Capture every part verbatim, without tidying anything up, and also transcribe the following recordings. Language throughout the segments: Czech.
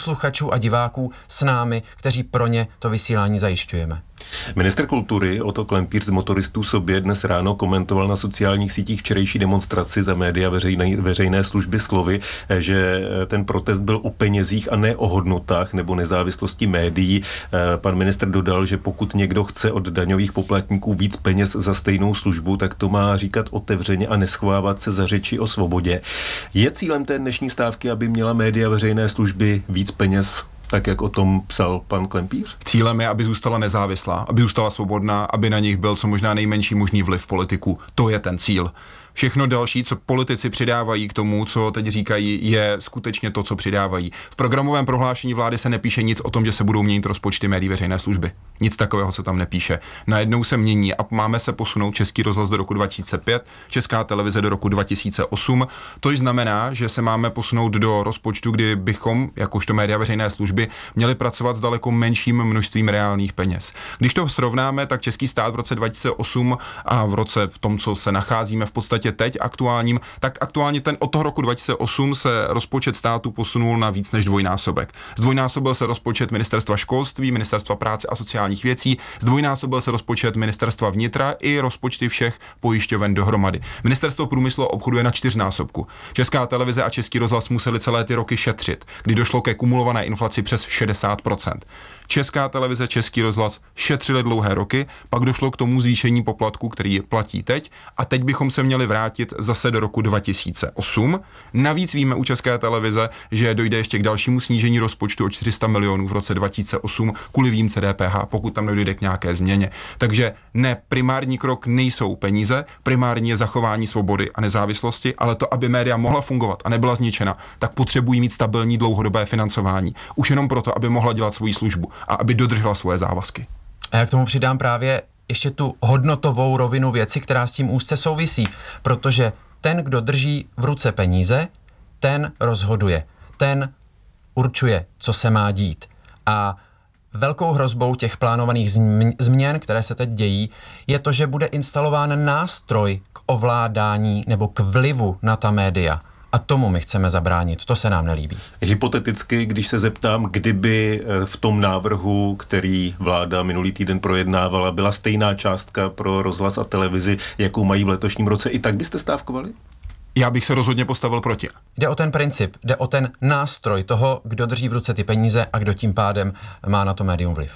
posluchačů a diváků s námi, kteří pro ně to vysílání zajišťujeme. Ministr kultury Otto Klempíř z Motoristů sobě dnes ráno komentoval na sociálních sítích včerejší demonstraci za média veřejné, veřejné služby slovy, že ten protest byl o penězích a ne o hodnotách nebo nezávislosti médií. Pan ministr dodal, že pokud někdo chce od daňových poplatníků víc peněz za stejnou službu, tak to má říkat otevřeně a neschovávat se za řeči o svobodě. Je cílem té dnešní stávky, aby měla média veřejné služby víc peněz, tak jak o tom psal pan Klempíř? Cílem je, aby zůstala nezávislá, aby zůstala svobodná, aby na nich byl co možná nejmenší možný vliv politiků. To je ten cíl. Všechno další, co politici přidávají k tomu, co teď říkají, je skutečně to, co přidávají. V programovém prohlášení vlády se nepíše nic o tom, že se budou měnit rozpočty médií veřejné služby. Nic takového se tam nepíše. Najednou se mění a máme se posunout Český rozhlas do roku dva tisíce pět, Česká televize do roku dva tisíce osm. To znamená, že se máme posunout do rozpočtu, kdy bychom, jakožto média veřejné služby, měli pracovat s daleko menším množstvím reálných peněz. Když to srovnáme, tak český stát v roce dva tisíce osm a v roce v tom, co se nacházíme v podstatě teď aktuálním, tak aktuálně ten od toho roku dva tisíce osm se rozpočet státu posunul na víc než dvojnásobek. Zdvojnásobil se rozpočet Ministerstva školství, Ministerstva práce a sociálních věcí, zdvojnásobil se rozpočet Ministerstva vnitra i rozpočty všech pojišťoven dohromady. Ministerstvo průmyslu a obchodu je na čtyřnásobku. Česká televize a Český rozhlas museli celé ty roky šetřit, kdy došlo ke kumulované inflaci přes šedesát procent. Česká televize, Český rozhlas šetřili dlouhé roky, pak došlo k tomu zvýšení poplatku, který platí teď, a teď bychom se měli vrátit zase do roku dva tisíce osm. Navíc víme u České televize, že dojde ještě k dalšímu snížení rozpočtu o čtyři sta milionů v roce dva tisíce osm kvůli výjimce D P H, pokud tam dojde k nějaké změně. Takže ne, primární krok nejsou peníze, primární je zachování svobody a nezávislosti, ale to, aby média mohla fungovat a nebyla zničena, tak potřebují mít stabilní dlouhodobé financování. Už jenom proto, aby mohla dělat svoji službu a aby dodržela svoje závazky. A já k tomu přidám právě ještě tu hodnotovou rovinu věci, která s tím úzce souvisí, protože ten, kdo drží v ruce peníze, ten rozhoduje, ten určuje, co se má dít. A velkou hrozbou těch plánovaných změn, které se teď dějí, je to, že bude instalován nástroj k ovládání nebo k vlivu na ta média. A tomu my chceme zabránit, to se nám nelíbí. Hypoteticky, když se zeptám, kdyby v tom návrhu, který vláda minulý týden projednávala, byla stejná částka pro rozhlas a televizi, jakou mají v letošním roce, i tak byste stávkovali? Já bych se rozhodně postavil proti. Jde o ten princip, jde o ten nástroj toho, kdo drží v ruce ty peníze a kdo tím pádem má na to médium vliv.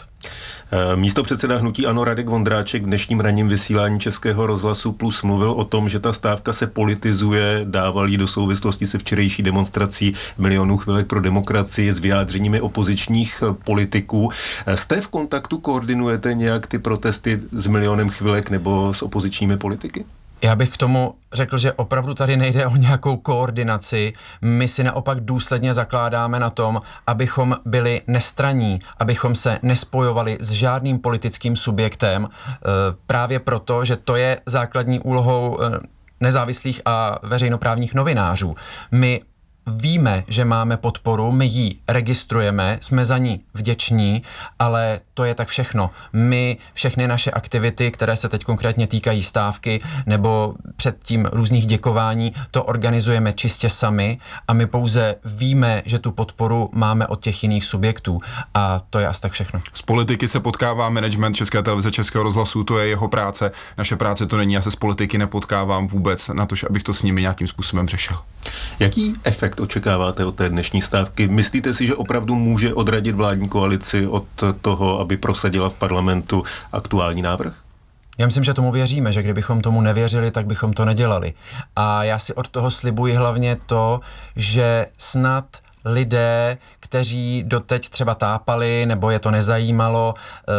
Místo předseda hnutí ANO Radek Vondráček v dnešním ranním vysílání Českého rozhlasu Plus mluvil o tom, že ta stávka se politizuje, dával jí do souvislosti se včerejší demonstrací milionů chvilek pro demokracii s vyjádřeními opozičních politiků. Jste v kontaktu, koordinujete nějak ty protesty s milionem chvilek nebo s opozičními politiky? Já bych k tomu řekl, že opravdu tady nejde o nějakou koordinaci. My si naopak důsledně zakládáme na tom, abychom byli nestranní, abychom se nespojovali s žádným politickým subjektem, právě proto, že to je základní úlohou nezávislých a veřejnoprávních novinářů. My víme, že máme podporu, my ji registrujeme, jsme za ní vděční, ale to je tak všechno. My všechny naše aktivity, které se teď konkrétně týkají stávky nebo předtím různých děkování, to organizujeme čistě sami a my pouze víme, že tu podporu máme od těch jiných subjektů a to je asi tak všechno. Z politiky se potkává management České televize, Českého rozhlasu, to je jeho práce. Naše práce to není, já se z politiky nepotkávám vůbec na to, abych to s nimi nějakým způsobem řešil. Jaký efekt očekáváte od té dnešní stávky? Myslíte si, že opravdu může odradit vládní koalici od toho, aby prosadila v parlamentu aktuální návrh? Já myslím, že tomu věříme, že kdybychom tomu nevěřili, tak bychom to nedělali. A já si od toho slibuji hlavně to, že snad lidé, kteří doteď třeba tápali, nebo je to nezajímalo,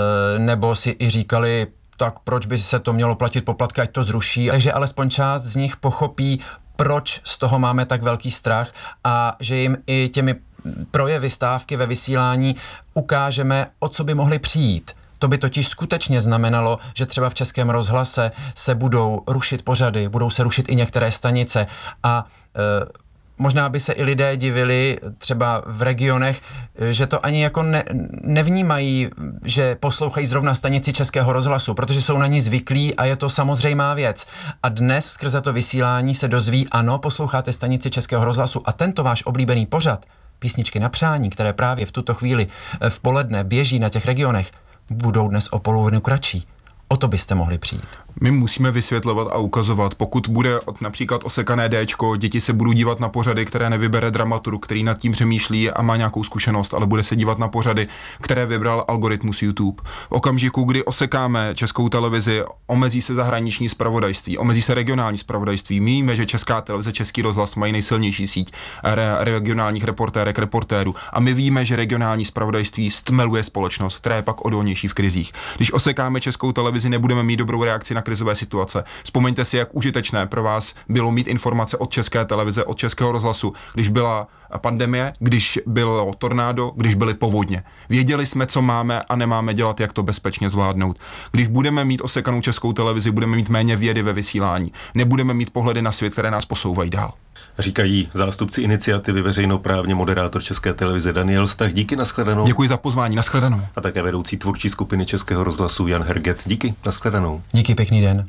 nebo si i říkali, tak proč by se to mělo platit poplatky, ať to zruší, takže alespoň část z nich pochopí, proč z toho máme tak velký strach a že jim i těmi projevy stávky ve vysílání ukážeme, o co by mohli přijít. To by totiž skutečně znamenalo, že třeba v Českém rozhlase se budou rušit pořady, budou se rušit i některé stanice a e, možná by se i lidé divili třeba v regionech, že to ani jako ne, nevnímají, že poslouchají zrovna stanici Českého rozhlasu, protože jsou na ní zvyklí a je to samozřejmá věc. A dnes skrze to vysílání se dozví, ano, posloucháte stanici Českého rozhlasu a tento váš oblíbený pořad písničky na přání, které právě v tuto chvíli v poledne běží na těch regionech, budou dnes o polovinu kratší. O to byste mohli přijít. My musíme vysvětlovat a ukazovat, pokud bude od například osekané Dčko, děti se budou dívat na pořady, které nevybere dramaturg, který nad tím přemýšlí a má nějakou zkušenost, ale bude se dívat na pořady, které vybral algoritmus YouTube. V okamžiku, kdy osekáme Českou televizi, omezí se zahraniční zpravodajství, omezí se regionální zpravodajství. My víme, že Česká televize, Český rozhlas mají nejsilnější síť re- regionálních reportérek, reportérů a my víme, že regionální zpravodajství stmeluje společnost, která je pak odolnější v krizích. Když osekáme Českou televizi, nebudeme mít dobrou reakci na krizové situace. Vzpomeňte si, jak užitečné pro vás bylo mít informace od České televize, od Českého rozhlasu, když byla pandemie, když bylo tornádo, když byly povodně. Věděli jsme, co máme a nemáme dělat, jak to bezpečně zvládnout. Když budeme mít osekanou Českou televizi, budeme mít méně vědy ve vysílání. Nebudeme mít pohledy na svět, které nás posouvají dál. Říkají zástupci iniciativy veřejnoprávně moderátor České televize Daniel Stach. Díky, nashledanou. Děkuji za pozvání, nashledanou. A také vedoucí tvůrčí skupiny Českého rozhlasu Jan Herget. Díky, nashledanou. Díky, pěkný den.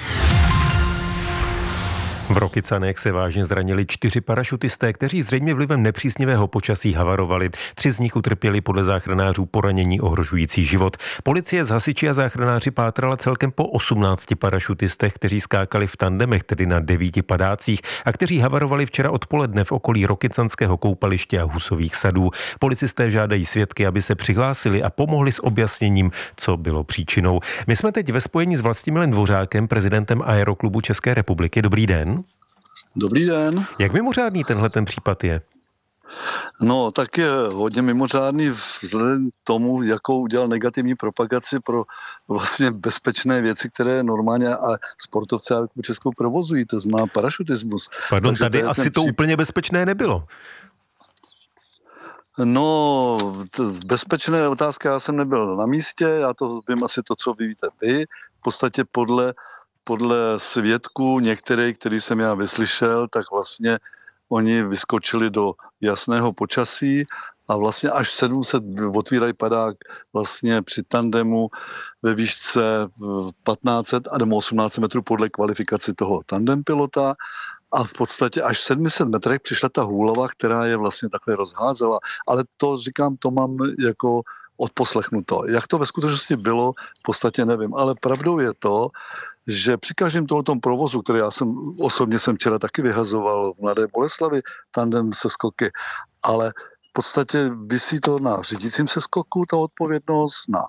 V Rokycanech se vážně zranili čtyři parašutisté, kteří zřejmě vlivem nepříznivého počasí havarovali. Tři z nich utrpěli podle záchranářů poranění ohrožující život. Policie z hasiči a záchranáři pátrala celkem po osmnácti parašutistech, kteří skákali v tandemech, tedy na devíti padácích, a kteří havarovali včera odpoledne v okolí Rokycanského koupaliště a Husových sadů. Policisté žádají svědky, aby se přihlásili a pomohli s objasněním, co bylo příčinou. My jsme teď ve spojení s Vlastimilem Dvořákem, prezidentem Aeroklubu České republiky. Dobrý den. Dobrý den. Jak mimořádný tenhle ten případ je? No, tak je hodně mimořádný vzhledem k tomu, jakou udělal negativní propagaci pro vlastně bezpečné věci, které normálně a sportovci a Českou provozují, to znamená parašutismus. Pardon, Takže tady to asi to příp... úplně bezpečné nebylo. No, bezpečné otázka, já jsem nebyl na místě, já to vím asi to, co vy víte vy. V podstatě podle Podle svědků některých, který jsem já vyslyšel, tak vlastně oni vyskočili do jasného počasí a vlastně až sedm set otvírají padák vlastně při tandemu ve výšce patnáct set a nebo osmnáct metrů podle kvalifikaci toho tandem pilota. A v podstatě až v sedmi stech metrech přišla ta hůlova, která je vlastně takhle rozházela. Ale to, říkám, to mám jako odposlechnuto. Jak to ve skutečnosti bylo, v podstatě nevím. Ale pravdou je to, že při každém tomto provozu, který já jsem osobně jsem včera taky vyhazoval v Mladé Boleslavi, tandem se skoky, ale v podstatě visí to na řídícím seskoku, ta odpovědnost, na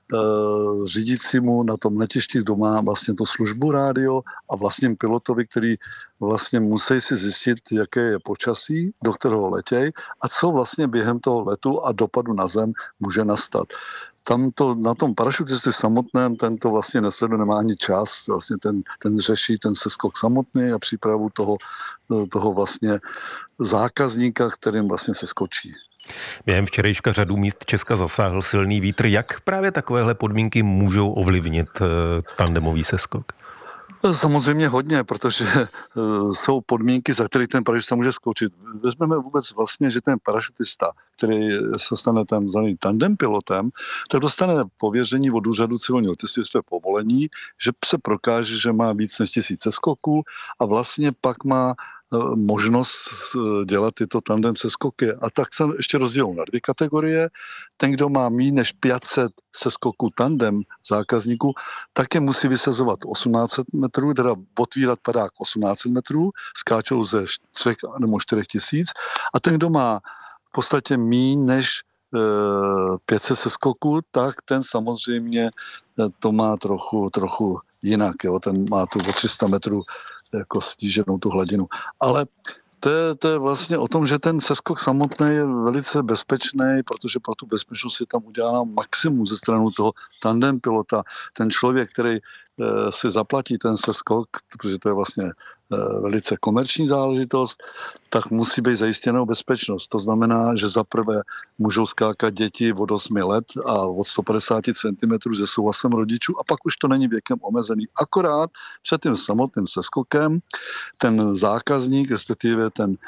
e, řídícímu na tom letišti, kdo má vlastně tu službu rádio a vlastně pilotovi, který vlastně musí si zjistit, jaké je počasí, do kterého letěj a co vlastně během toho letu a dopadu na zem může nastat. Tam to, na tom parašutistu samotném, ten to vlastně nesleduje, nemá ani čas, vlastně ten, ten řeší ten seskok samotný a přípravu toho, toho vlastně zákazníka, kterým vlastně se skočí. Během včerejška řadu míst Česka zasáhl silný vítr. Jak právě takovéhle podmínky můžou ovlivnit tandemový seskok? Samozřejmě hodně, protože uh, jsou podmínky, za které ten parašutista může skočit. Vezmeme vůbec vlastně, že ten parašutista, který se stane tam zvaný tandem pilotem, tak dostane pověření od úřadu civilního letectví své povolení, že se prokáže, že má víc než tisíc seskoků a vlastně pak má možnost dělat tyto tandem seskoky. A tak se ještě rozdělou na dvě kategorie. Ten, kdo má méně než pět set seskoků tandem zákazníků, také musí vysazovat osmnáct set metrů, teda otvírat padák osmnáct set metrů, skáčou ze třech nebo čtyřech tisíc. A ten, kdo má v podstatě méně než e, pět set seskoků, tak ten samozřejmě to má trochu, trochu jinak. Jo? Ten má tu o tři sta metrů jako sníženou tu hladinu. Ale to je, to je vlastně o tom, že ten seskok samotný je velice bezpečný, protože pro tu bezpečnost je tam udělána maximum ze strany toho tandem pilota. Ten člověk, který e, si zaplatí ten seskok, protože to je vlastně e, velice komerční záležitost, tak musí být zajištěnou bezpečnost. To znamená, že zaprvé můžou skákat děti od osmi let a od sto padesát centimetrů se souhlasem rodičů a pak už to není věkem omezený. Akorát před tím samotným seskokem ten zákazník, respektive ten e,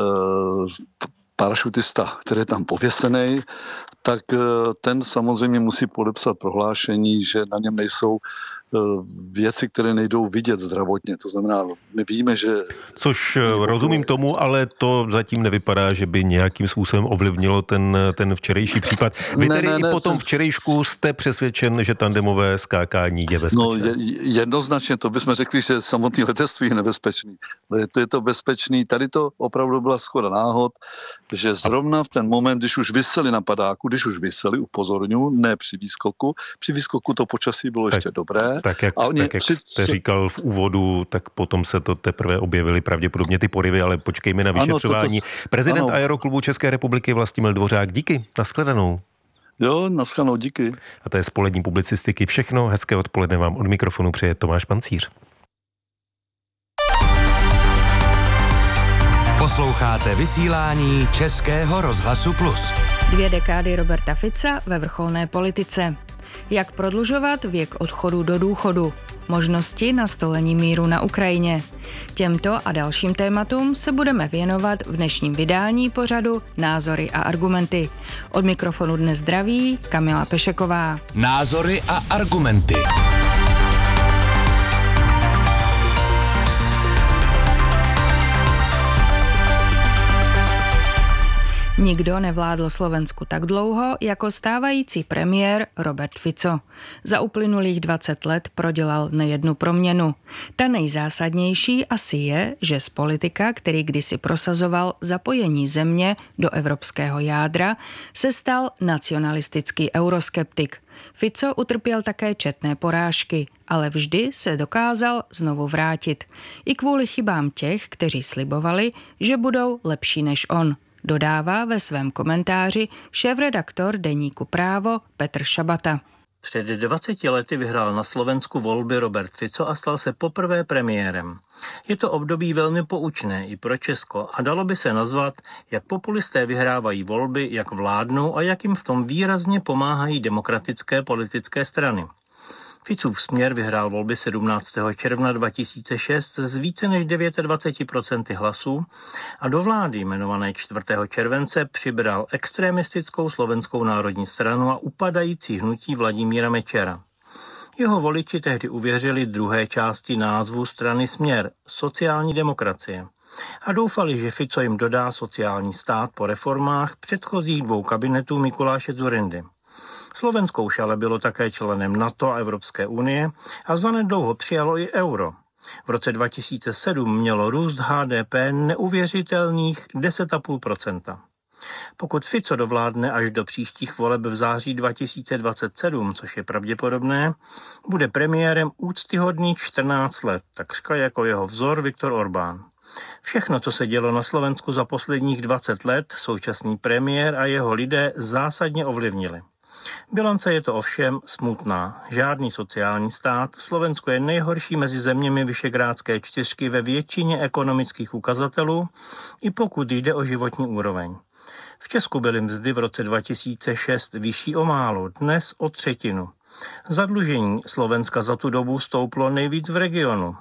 parašutista, který je tam pověsený, tak ten samozřejmě musí podepsat prohlášení, že na něm nejsou věci, které nejdou vidět zdravotně. To znamená, my víme, že... Což rozumím tomu, ale to zatím nevypadá, že by nějakým způsobem ovlivnilo ten, ten včerejší případ. Vy ne, tedy ne, i ne, po tom to... včerejšku jste přesvědčen, že tandemové skákání je bezpečné? No je, jednoznačně, to bychom řekli, že samotný letectví je nebezpečný. Ale to je to bezpečný. Tady to opravdu byla shoda náhod, že zrovna v ten moment, když už viseli na padáku, když už viseli, upozorňuji, ne při výskoku, při výskoku to počasí bylo tak, ještě dobré. Tak jak, a oni tak jak při... jste říkal v úvodu, tak potom se to teprve objevily pravděpodobně ty porivy, ale počkejme na vyšetřování. Ano, to... Prezident ano. Aeroklubu České republiky Vlastimil Dvořák, díky, nashledanou. Jo, nashledanou, díky. A to je z polední publicistiky všechno. Hezké odpoledne vám od mikrofonu přeje Tomáš Pancíř. Posloucháte vysílání Českého rozhlasu Plus. Dvě dekády Roberta Fica ve vrcholné politice. Jak prodlužovat věk odchodu do důchodu? Možnosti nastolení míru na Ukrajině. Těmto a dalším tématům se budeme věnovat v dnešním vydání pořadu Názory a argumenty. Od mikrofonu dnes zdraví Kamila Pešeková. Názory a argumenty. Nikdo nevládl Slovensku tak dlouho jako stávající premiér Robert Fico. Za uplynulých dvacet let prodělal nejednu proměnu. Ta nejzásadnější asi je, že z politika, který kdysi prosazoval zapojení země do evropského jádra, se stal nacionalistický euroskeptik. Fico utrpěl také četné porážky, ale vždy se dokázal znovu vrátit. I kvůli chybám těch, kteří slibovali, že budou lepší než on. Dodává ve svém komentáři šéfredaktor deníku Právo Petr Šabata. Před dvaceti lety vyhrál na Slovensku volby Robert Fico a stal se poprvé premiérem. Je to období velmi poučné i pro Česko a dalo by se nazvat, jak populisté vyhrávají volby, jak vládnou a jak jim v tom výrazně pomáhají demokratické politické strany. Ficův Směr vyhrál volby sedmnáctého června dva tisíce šest z více než dvacet devět procent hlasů a do vlády jmenované čtvrtého července přibral extremistickou Slovenskou národní stranu a upadající hnutí Vladimíra Mečera. Jeho voliči tehdy uvěřili druhé části názvu strany Směr, sociální demokracie, a doufali, že Fico jim dodá sociální stát po reformách předchozích dvou kabinetů Mikuláše Dzurindy. Slovensko už ale bylo také členem NATO a Evropské unie a zanedlouho přijalo i euro. V roce dva tisíce sedm mělo růst H D P neuvěřitelných deset celá pět procenta. Pokud Fico dovládne až do příštích voleb v září dva tisíce dvacet sedm, což je pravděpodobné, bude premiérem úctyhodný čtrnáct let, takřka jako jeho vzor Viktor Orbán. Všechno, co se dělo na Slovensku za posledních dvacet let, současný premiér a jeho lidé zásadně ovlivnili. Bilance je to ovšem smutná. Žádný sociální stát. Slovensko je nejhorší mezi zeměmi Visegrádské čtyřky ve většině ekonomických ukazatelů, i pokud jde o životní úroveň. V Česku byly mzdy v roce dva tisíce šest vyšší o málo, dnes o třetinu. Zadlužení Slovenska za tu dobu stouplo nejvíc v regionu.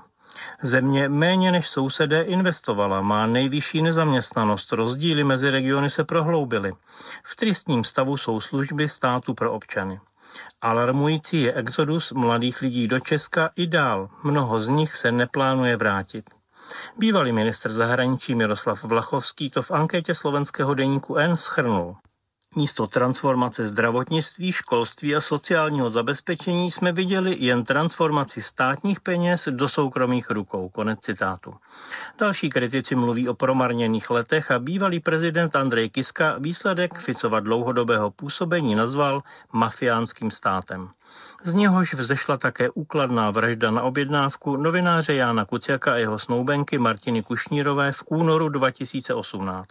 Země méně než sousedé investovala, má nejvyšší nezaměstnanost, rozdíly mezi regiony se prohloubily. V tristním stavu jsou služby státu pro občany. Alarmující je exodus mladých lidí do Česka i dál, mnoho z nich se neplánuje vrátit. Bývalý ministr zahraničí Miroslav Vlachovský to v anketě slovenského deníku N shrnul. Místo transformace zdravotnictví, školství a sociálního zabezpečení jsme viděli jen transformaci státních peněz do soukromých rukou. Konec citátu. Další kritici mluví o promarněných letech a bývalý prezident Andrej Kiska výsledek Ficova dlouhodobého působení nazval mafiánským státem. Z něhož vzešla také úkladná vražda na objednávku novináře Jána Kuciaka a jeho snoubenky Martiny Kušnírové v únoru dva tisíce osmnáct.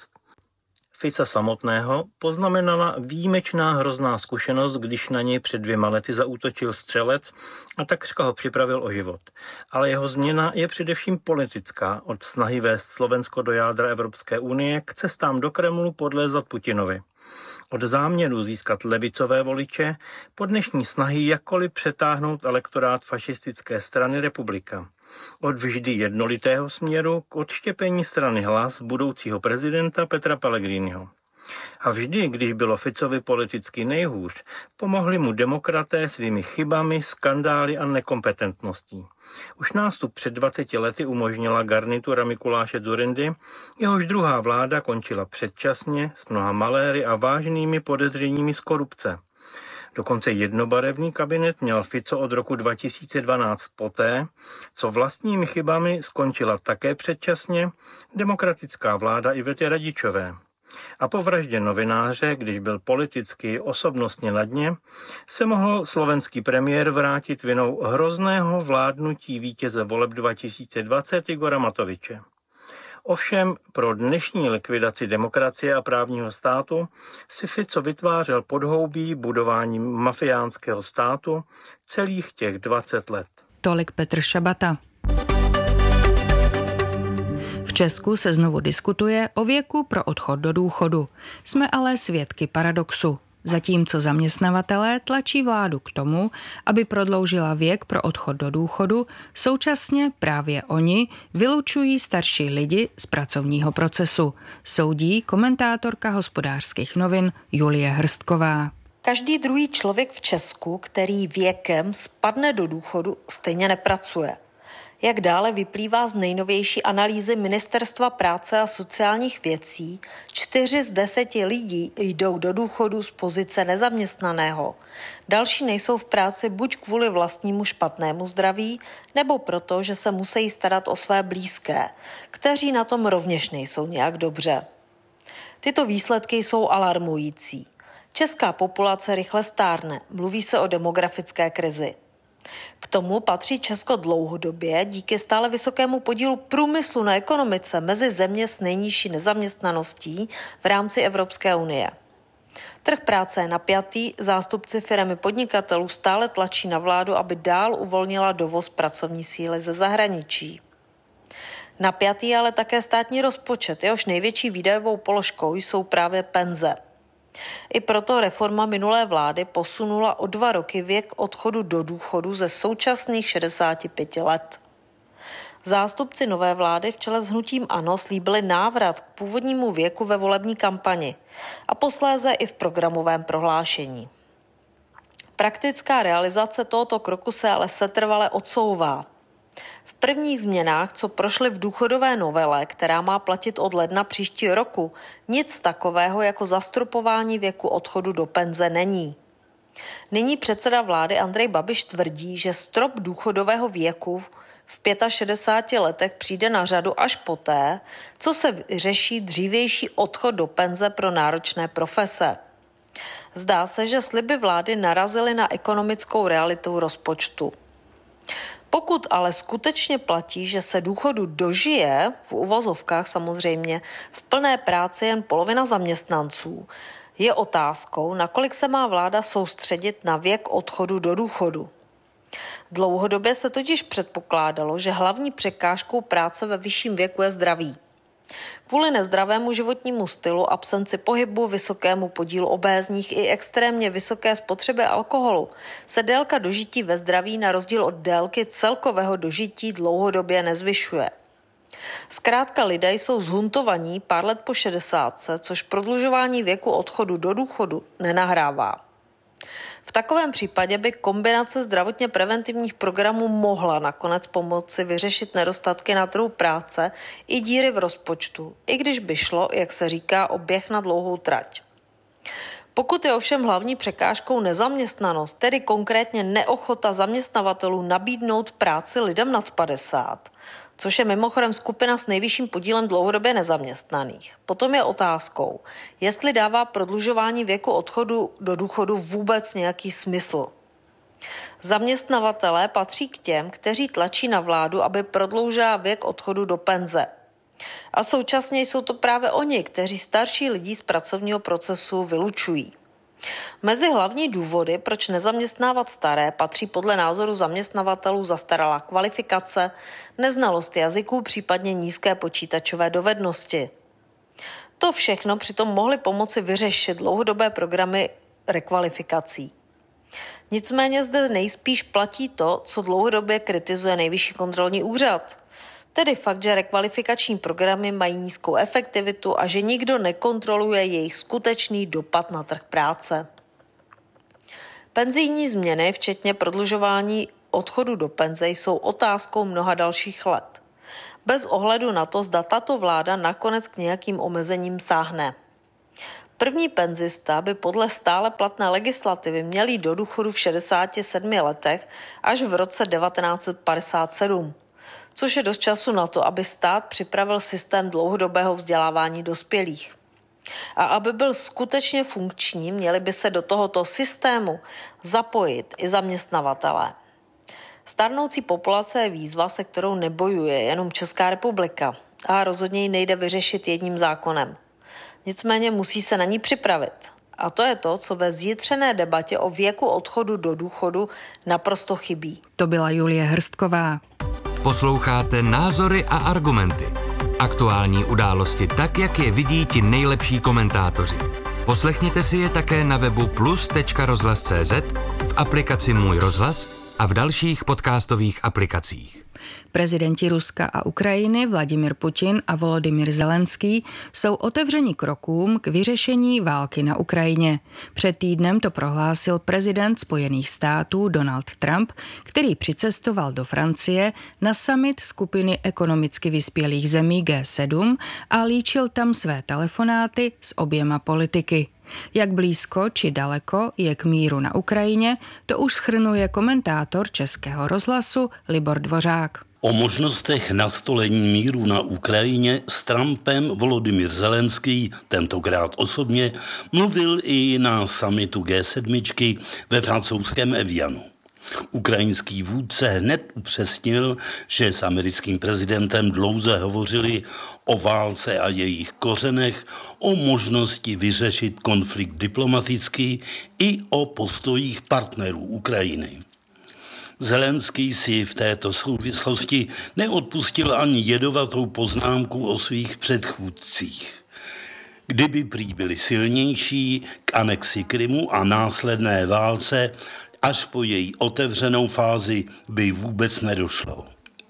Fica samotného poznamenala výjimečná hrozná zkušenost, když na něj před dvěma lety zaútočil střelec a takřka ho připravil o život. Ale jeho změna je především politická, od snahy vést Slovensko do jádra Evropské unie k cestám do Kremlu podlézat Putinovi. Od záměru získat levicové voliče po dnešní snahy jakkoliv přetáhnout elektorát fašistické strany Republika. Od vždy jednolitého směru k odštěpení strany Hlas budoucího prezidenta Petra Pellegriniho. A vždy, když bylo Ficovi politicky nejhůř, pomohli mu demokraté svými chybami, skandály a nekompetentností. Už nástup před dvaceti lety umožnila garnitura Mikuláše Dzurindy, jehož druhá vláda končila předčasně s mnoha maléry a vážnými podezřeními z korupce. Dokonce jednobarevný kabinet měl Fico od roku dva tisíce dvanáct poté, co vlastními chybami skončila také předčasně demokratická vláda Ivety Radičové. A po vraždě novináře, když byl politicky osobnostně na dně, se mohl slovenský premiér vrátit vinou hrozného vládnutí vítěze voleb dva tisíce dvacet Igora Matoviče. Ovšem pro dnešní likvidaci demokracie a právního státu si Fico vytvářel podhoubí budováním mafiánského státu celých těch dvacet let. Tolik Petr Šabata. V Česku se znovu diskutuje o věku pro odchod do důchodu. Jsme ale svědky paradoxu. Zatímco zaměstnavatelé tlačí vládu k tomu, aby prodloužila věk pro odchod do důchodu, současně právě oni vylučují starší lidi z pracovního procesu. Soudí komentátorka Hospodářských novin Julie Hrstková. Každý druhý člověk v Česku, který věkem spadne do důchodu, stejně nepracuje. Jak dále vyplývá z nejnovější analýzy Ministerstva práce a sociálních věcí, čtyři z deseti lidí jdou do důchodu z pozice nezaměstnaného. Další nejsou v práci buď kvůli vlastnímu špatnému zdraví, nebo proto, že se musí starat o své blízké, kteří na tom rovněž nejsou nějak dobře. Tyto výsledky jsou alarmující. Česká populace rychle stárne, mluví se o demografické krizi. K tomu patří Česko dlouhodobě díky stále vysokému podílu průmyslu na ekonomice mezi země s nejnižší nezaměstnaností v rámci Evropské unie. Trh práce je napjatý, zástupci firem i podnikatelů stále tlačí na vládu, aby dál uvolnila dovoz pracovní síly ze zahraničí. Napjatý ale také státní rozpočet, jehož největší výdajovou položkou jsou právě penze. I proto reforma minulé vlády posunula o dva roky věk odchodu do důchodu ze současných šedesáti pěti let. Zástupci nové vlády v čele s hnutím ANO slíbili návrat k původnímu věku ve volební kampani a posléze i v programovém prohlášení. Praktická realizace tohoto kroku se ale setrvale odsouvá. V prvních změnách, co prošly v důchodové novele, která má platit od ledna příštího roku, nic takového jako zastropování věku odchodu do penze není. Nyní předseda vlády Andrej Babiš tvrdí, že strop důchodového věku v šedesáti pěti letech přijde na řadu až poté, co se řeší dřívější odchod do penze pro náročné profese. Zdá se, že sliby vlády narazily na ekonomickou realitu rozpočtu. Pokud ale skutečně platí, že se důchodu dožije, v uvozovkách samozřejmě, v plné práci jen polovina zaměstnanců, je otázkou, nakolik se má vláda soustředit na věk odchodu do důchodu. Dlouhodobě se totiž předpokládalo, že hlavní překážkou práce ve vyšším věku je zdraví. Kvůli nezdravému životnímu stylu, absenci pohybu, vysokému podílu obézních i extrémně vysoké spotřeby alkoholu se délka dožití ve zdraví na rozdíl od délky celkového dožití dlouhodobě nezvyšuje. Zkrátka lidé jsou zhuntovaní pár let po šedesátce, což prodlužování věku odchodu do důchodu nenahrává. V takovém případě by kombinace zdravotně preventivních programů mohla nakonec pomoci vyřešit nedostatky na trhu práce i díry v rozpočtu, i když by šlo, jak se říká, o běh na dlouhou trať. Pokud je ovšem hlavní překážkou nezaměstnanost, tedy konkrétně neochota zaměstnavatelů nabídnout práci lidem nad padesát, což je mimochodem skupina s nejvyšším podílem dlouhodobě nezaměstnaných. Potom je otázkou, jestli dává prodlužování věku odchodu do důchodu vůbec nějaký smysl. Zaměstnavatelé patří k těm, kteří tlačí na vládu, aby prodloužila věk odchodu do penze. A současně jsou to právě oni, kteří starší lidi z pracovního procesu vylučují. Mezi hlavní důvody, proč nezaměstnávat staré, patří podle názoru zaměstnavatelů zastaralá kvalifikace, neznalost jazyků, případně nízké počítačové dovednosti. To všechno přitom mohly pomoci vyřešit dlouhodobé programy rekvalifikací. Nicméně zde nejspíš platí to, co dlouhodobě kritizuje Nejvyšší kontrolní úřad. Tedy fakt, že rekvalifikační programy mají nízkou efektivitu a že nikdo nekontroluje jejich skutečný dopad na trh práce. Penzijní změny, včetně prodlužování odchodu do penze, jsou otázkou mnoha dalších let. Bez ohledu na to, zda tato vláda nakonec k nějakým omezením sáhne. První penzista by podle stále platné legislativy měl jít do důchodu v šedesáti sedmi letech až v roce devatenáct set padesát sedm, což je dost času na to, aby stát připravil systém dlouhodobého vzdělávání dospělých. A aby byl skutečně funkční, měli by se do tohoto systému zapojit i zaměstnavatelé. Stárnoucí populace je výzva, se kterou nebojuje jenom Česká republika a rozhodně ji nejde vyřešit jedním zákonem. Nicméně musí se na ní připravit. A to je to, co ve zjitřené debatě o věku odchodu do důchodu naprosto chybí. To byla Julie Hrstková. Posloucháte Názory a argumenty. Aktuální události tak, jak je vidí ti nejlepší komentátoři. Poslechněte si je také na webu plus tečka rozhlas tečka cé zet, v aplikaci Můj rozhlas a v dalších podcastových aplikacích. Prezidenti Ruska a Ukrajiny Vladimir Putin a Volodymyr Zelenský jsou otevřeni krokům k vyřešení války na Ukrajině. Před týdnem to prohlásil prezident Spojených států Donald Trump, který přicestoval do Francie na summit skupiny ekonomicky vyspělých zemí G sedm a líčil tam své telefonáty s oběma politiky. Jak blízko či daleko je k míru na Ukrajině, to už shrnuje komentátor Českého rozhlasu Libor Dvořák. O možnostech nastolení míru na Ukrajině s Trumpem Volodymyr Zelenský, tentokrát osobně, mluvil i na summitu G sedm ve francouzském Evianu. Ukrajinský vůdce hned upřesnil, že s americkým prezidentem dlouze hovořili o válce a jejich kořenech, o možnosti vyřešit konflikt diplomaticky i o postojích partnerů Ukrajiny. Zelenský si v této souvislosti neodpustil ani jedovatou poznámku o svých předchůdcích. Kdyby prý byli silnější, k anexi Krymu a následné válce až po její otevřenou fázi by vůbec nedošlo.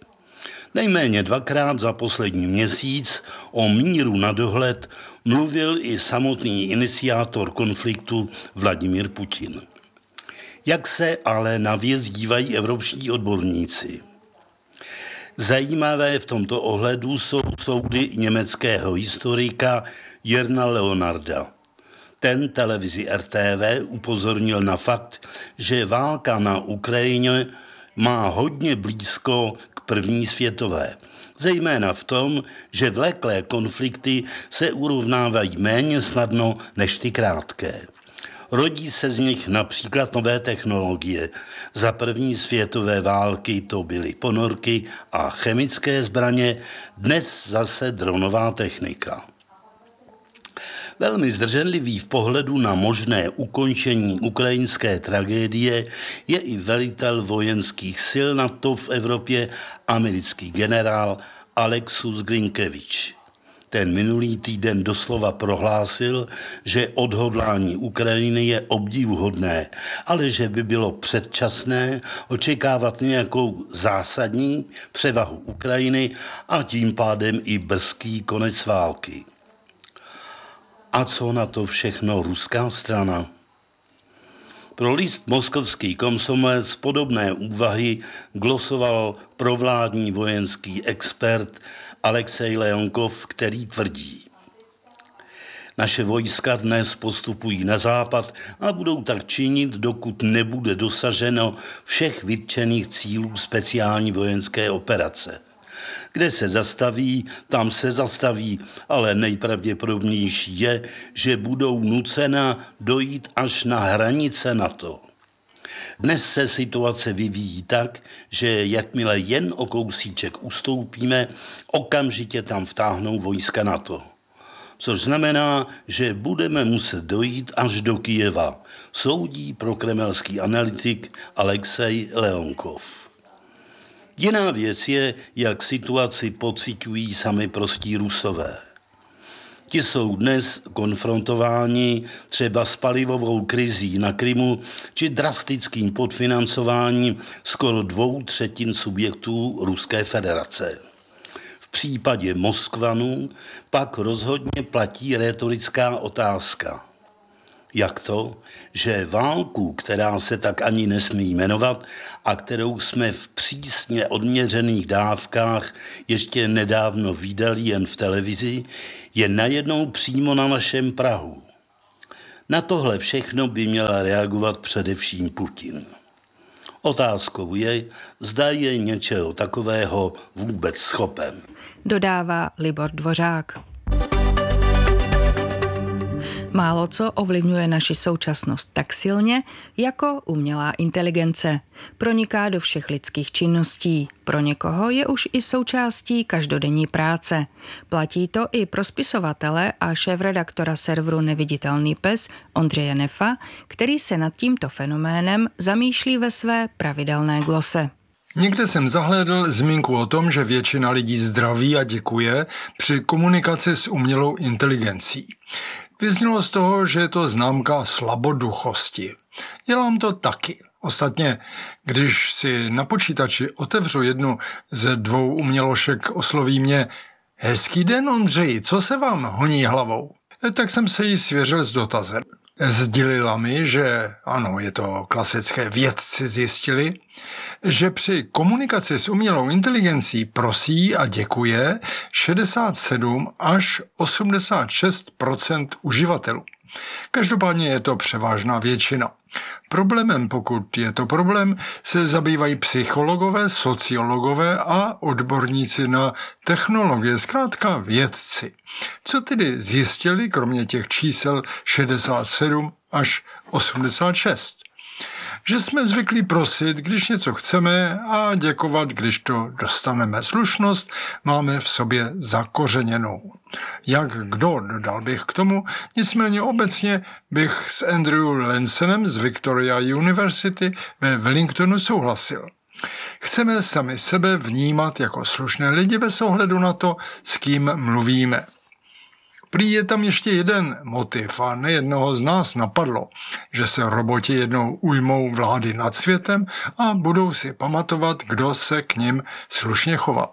Nejméně dvakrát za poslední měsíc o míru na dohled mluvil i samotný iniciátor konfliktu Vladimír Putin. Jak se ale na věc dívají evropští odborníci? Zajímavé v tomto ohledu jsou soudy německého historika Jirna Leonarda. Ten televizi R T V upozornil na fakt, že válka na Ukrajině má hodně blízko k první světové. Zejména v tom, že vleklé konflikty se urovnávají méně snadno než ty krátké. Rodí se z nich například nové technologie. Za první světové války to byly ponorky a chemické zbraně, dnes zase dronová technika. Velmi zdrženlivý v pohledu na možné ukončení ukrajinské tragédie je i velitel vojenských sil NATO v Evropě, americký generál Alexus Grinkevič. Ten minulý týden doslova prohlásil, že odhodlání Ukrajiny je obdivuhodné, ale že by bylo předčasné očekávat nějakou zásadní převahu Ukrajiny a tím pádem i brzký konec války. A co na to všechno ruská strana? Pro list Moskovský komsomolec podobné úvahy glosoval provládní vojenský expert Alexej Leonkov, který tvrdí: naše vojska dnes postupují na západ a budou tak činit, dokud nebude dosaženo všech vytčených cílů speciální vojenské operace. Kde se zastaví, tam se zastaví, ale nejpravděpodobnější je, že budou nucena dojít až na hranice NATO. Dnes se situace vyvíjí tak, že jakmile jen o kousíček ustoupíme, okamžitě tam vtáhnou vojska NATO. Což znamená, že budeme muset dojít až do Kyjeva, soudí prokremelský analytik Alexej Leonkov. Jiná věc je, jak situaci pociťují sami prostí Rusové. Ti jsou dnes konfrontováni třeba s palivovou krizí na Krymu či drastickým podfinancováním skoro dvou třetin subjektů Ruské federace. případě Moskvanů pak rozhodně platí rétorická otázka. Jak to, že válku, která se tak ani nesmí jmenovat a kterou jsme v přísně odměřených dávkách ještě nedávno vídali jen v televizi, je najednou přímo na našem prahu? Na tohle všechno by měl reagovat především Putin. Otázkou je, zda je něčeho takového vůbec schopen. Dodává Libor Dvořák. Málo co ovlivňuje naši současnost tak silně, jako umělá inteligence. Proniká do všech lidských činností. Pro někoho je už i součástí každodenní práce. Platí to i pro spisovatele a šéfredaktora serveru Neviditelný pes Ondřeje Nefa, který se nad tímto fenoménem zamýšlí ve své pravidelné glose. Někde jsem zahlédl zmínku o tom, že většina lidí zdraví a děkuje při komunikaci s umělou inteligencí. Vyznělo z toho, že je to známka slaboduchosti. Dělám to taky. Ostatně, když si na počítači otevřu jednu ze dvou umělošek, osloví mě: hezký den, Ondřeji, co se vám honí hlavou? Tak jsem se jí svěřil s dotazem. Sdělila mi, že ano, je to klasické, vědci zjistili, že při komunikaci s umělou inteligencí prosí a děkuje šedesát sedm až osmdesát šest procent uživatelů. Každopádně je to převážná většina. Problémem, pokud je to problém, se zabývají psychologové, sociologové a odborníci na technologie, zkrátka vědci. Co tedy zjistili, kromě těch čísel šedesát sedm až osmdesát šest? Že jsme zvyklí prosit, když něco chceme, a děkovat, když to dostaneme. Slušnost máme v sobě zakořeněnou. Jak kdo, dodal bych k tomu, nicméně obecně bych s Andrew Lansonem z Victoria University ve Wellingtonu souhlasil. Chceme sami sebe vnímat jako slušné lidi bez ohledu na to, s kým mluvíme. Prý je tam ještě jeden motiv a nejednoho z nás napadlo, že se roboti jednou ujmou vlády nad světem a budou si pamatovat, kdo se k nim slušně chová.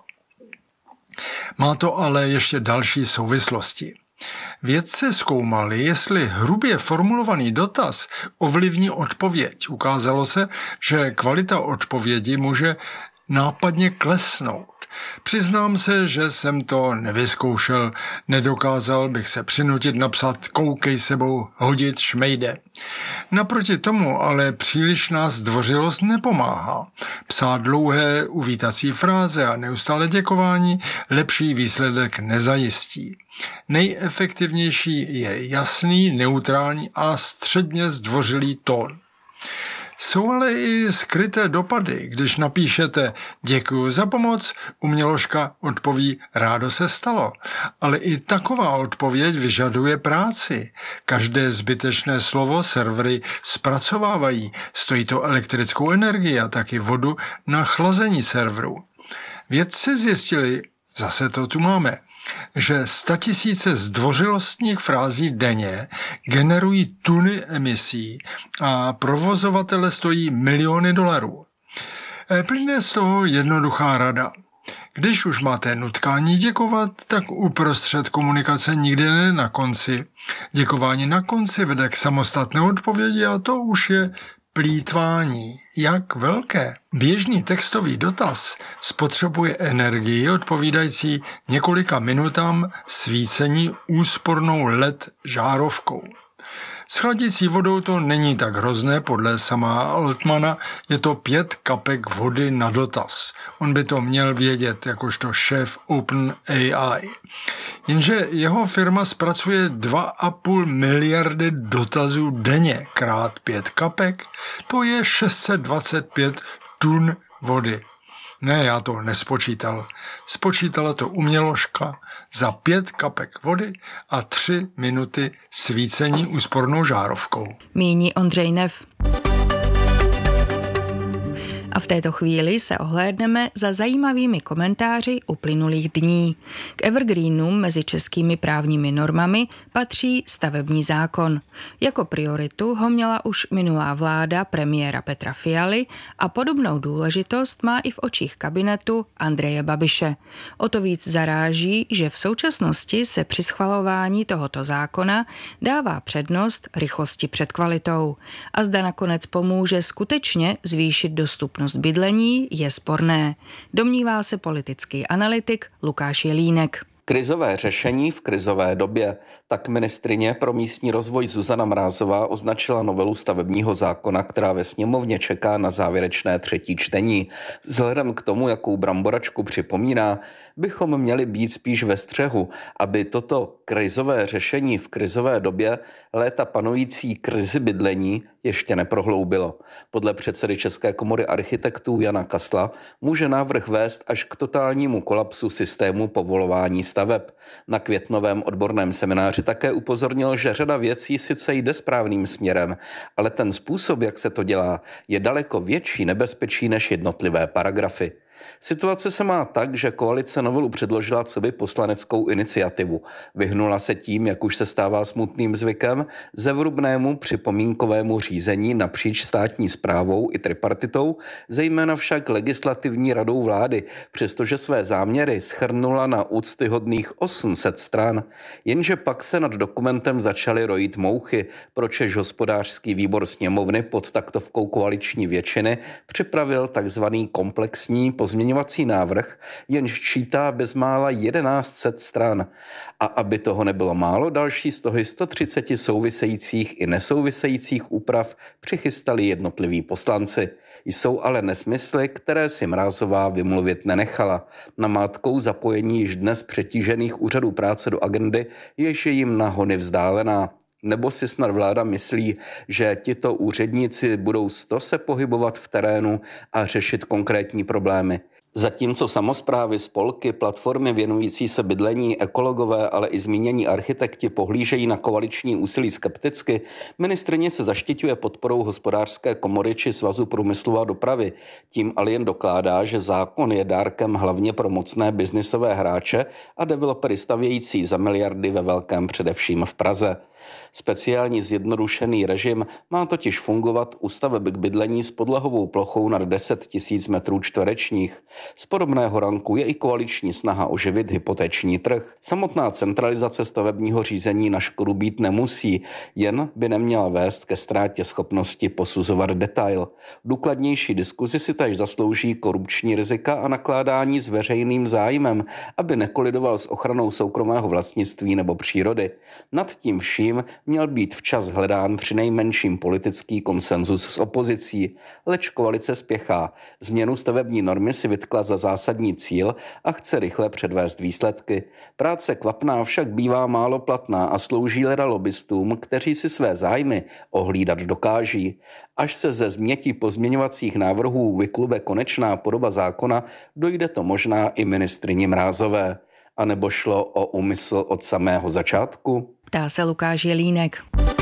Má to ale ještě další souvislosti. Vědci zkoumali, jestli hrubě formulovaný dotaz ovlivní odpověď. Ukázalo se, že kvalita odpovědi může nápadně klesnout. Přiznám se, že jsem to nevyzkoušel, nedokázal bych se přinutit napsat koukej sebou, hodit šmejde. Naproti tomu ale přílišná zdvořilost nepomáhá. Psát dlouhé uvítací fráze a neustále děkování lepší výsledek nezajistí. Nejefektivnější je jasný, neutrální a středně zdvořilý tón. Jsou ale i skryté dopady. Když napíšete děkuji za pomoc, uměložka odpoví rádo se stalo. Ale i taková odpověď vyžaduje práci. Každé zbytečné slovo servery zpracovávají. Stojí to elektrickou energii a taky vodu na chlazení serveru. Vědci zjistili, zase to tu máme, že statisíce zdvořilostních frází denně generují tuny emisí a provozovatele stojí miliony dolarů. Plyne z toho jednoduchá rada. Když už máte nutkání děkovat, tak uprostřed komunikace nikdy ne na konci. Děkování na konci vede k samostatné odpovědi a to už je plýtvání. Jak velké? Běžný textový dotaz spotřebuje energii odpovídající několika minutám svícení úspornou el é dé žárovkou. S chladící vodou to není tak hrozné, podle sama Altmana je to pět kapek vody na dotaz. On by to měl vědět jakožto šéf OpenAI. Jenže jeho firma zpracuje dva a půl miliardy dotazů denně krát pět kapek, to je šest set dvacet pět tun vody. Ne, já to nespočítal. Spočítala to uměložka za pět kapek vody a tři minuty svícení úspornou žárovkou. Míní Ondřej Nef. A v této chvíli se ohlédneme za zajímavými komentáři uplynulých dní. K evergreenům mezi českými právními normami patří stavební zákon. Jako prioritu ho měla už minulá vláda premiéra Petra Fialy a podobnou důležitost má i v očích kabinetu Andreje Babiše. O to víc zaráží, že v současnosti se při schvalování tohoto zákona dává přednost rychlosti před kvalitou. A zda nakonec pomůže skutečně zvýšit dostupnost bydlení, je sporné. Domnívá se politický analytik Lukáš Jelínek. Krizové řešení v krizové době. Tak ministryně pro místní rozvoj Zuzana Mrázová označila novelu stavebního zákona, která ve sněmovně čeká na závěrečné třetí čtení. Vzhledem k tomu, jakou bramboračku připomíná, bychom měli být spíš ve střehu, aby toto krizové řešení v krizové době léta panující krizi bydlení ještě neprohloubilo. Podle předsedy České komory architektů Jana Kasla může návrh vést až k totálnímu kolapsu systému povolování staveb. Na květnovém odborném semináři také upozornil, že řada věcí sice jde správným směrem, ale ten způsob, jak se to dělá, je daleko větší nebezpečí než jednotlivé paragrafy. Situace se má tak, že koalice novelu předložila coby poslaneckou iniciativu. Vyhnula se tím, jak už se stává smutným zvykem, zevrubnému připomínkovému řízení napříč státní správou i tripartitou, zejména však legislativní radou vlády, přestože své záměry shrnula na úctyhodných osm set stran. Jenže pak se nad dokumentem začaly rojit mouchy, pročež hospodářský výbor sněmovny pod taktovkou koaliční většiny připravil takzvaný komplexní pozměňovací návrh, jenž čítá bezmála jedenáct set stran. A aby toho nebylo málo, další z toho sto třicet souvisejících i nesouvisejících úprav přichystali jednotliví poslanci. Jsou ale nesmysly, které si Mrázová vymluvit nenechala. Namátkou zapojení již dnes přetížených úřadů práce do agendy, jež je jim na hony vzdálená. Nebo si snad vláda myslí, že tito úředníci budou sto se pohybovat v terénu a řešit konkrétní problémy. Zatímco samosprávy, spolky, platformy věnující se bydlení, ekologové, ale i zmínění architekti pohlížejí na koaliční úsilí skepticky, ministryně se zaštiťuje podporou Hospodářské komory či Svazu průmyslu a dopravy. Tím ale jen dokládá, že zákon je dárkem hlavně pro mocné biznisové hráče a developery stavějící za miliardy ve velkém především v Praze. Speciální zjednodušený režim má totiž fungovat u staveb k bydlení s podlahovou plochou nad deset tisíc metrů čtverečních. Z podobného ranku je i koaliční snaha oživit hypoteční trh. Samotná centralizace stavebního řízení na škodu být nemusí, jen by neměla vést ke ztrátě schopnosti posuzovat detail. Důkladnější diskuzi si též zaslouží korupční rizika a nakládání s veřejným zájmem, aby nekolidoval s ochranou soukromého vlastnictví nebo přírody. Nad tím vším měl být včas hledán přinejmenším politický konsenzus s opozicí, leč koalice spěchá. Změnu stavební normy si vytkla za zásadní cíl a chce rychle předvést výsledky. Práce kvapná však bývá málo platná a slouží leda lobbystům, kteří si své zájmy ohlídat dokáží. Až se ze změti pozměňovacích návrhů vyklube konečná podoba zákona, dojde to možná i ministryni Mrázové. A nebo šlo o úmysl od samého začátku? Ptá se Lukáš Jelínek.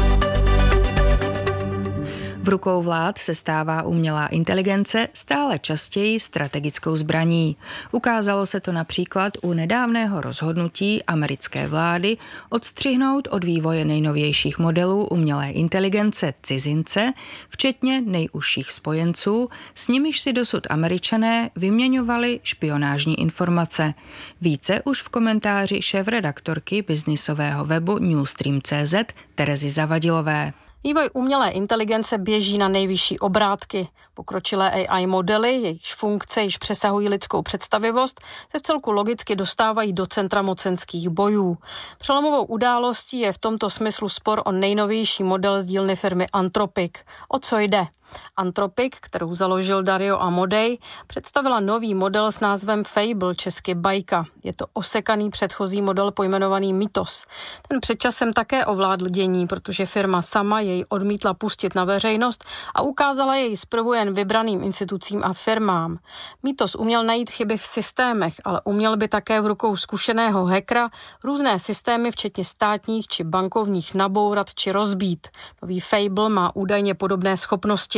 V rukou vlád se stává umělá inteligence stále častěji strategickou zbraní. Ukázalo se to například u nedávného rozhodnutí americké vlády odstřihnout od vývoje nejnovějších modelů umělé inteligence cizince, včetně nejužších spojenců, s nimiž si dosud Američané vyměňovali špionážní informace. Více už v komentáři šéfredaktorky biznisového webu Newstream tečka cé zet Terezy Zavadilové. Vývoj umělé inteligence běží na nejvyšší obrátky. Pokročilé A I modely, jejichž funkce již přesahují lidskou představivost, se vcelku logicky dostávají do centra mocenských bojů. Přelomovou událostí je v tomto smyslu spor o nejnovější model z dílny firmy Anthropic. O co jde? Anthropic, kterou založil Dario Amodei, představila nový model s názvem Fable, česky bajka. Je to osekaný předchozí model pojmenovaný Mythos. Ten před časem také ovládl dění, protože firma sama jej odmítla pustit na veřejnost a ukázala jej zprvu jen vybraným institucím a firmám. Mythos uměl najít chyby v systémech, ale uměl by také v rukou zkušeného hackera různé systémy, včetně státních či bankovních, nabourat či rozbít. Nový Fable má údajně podobné schopnosti.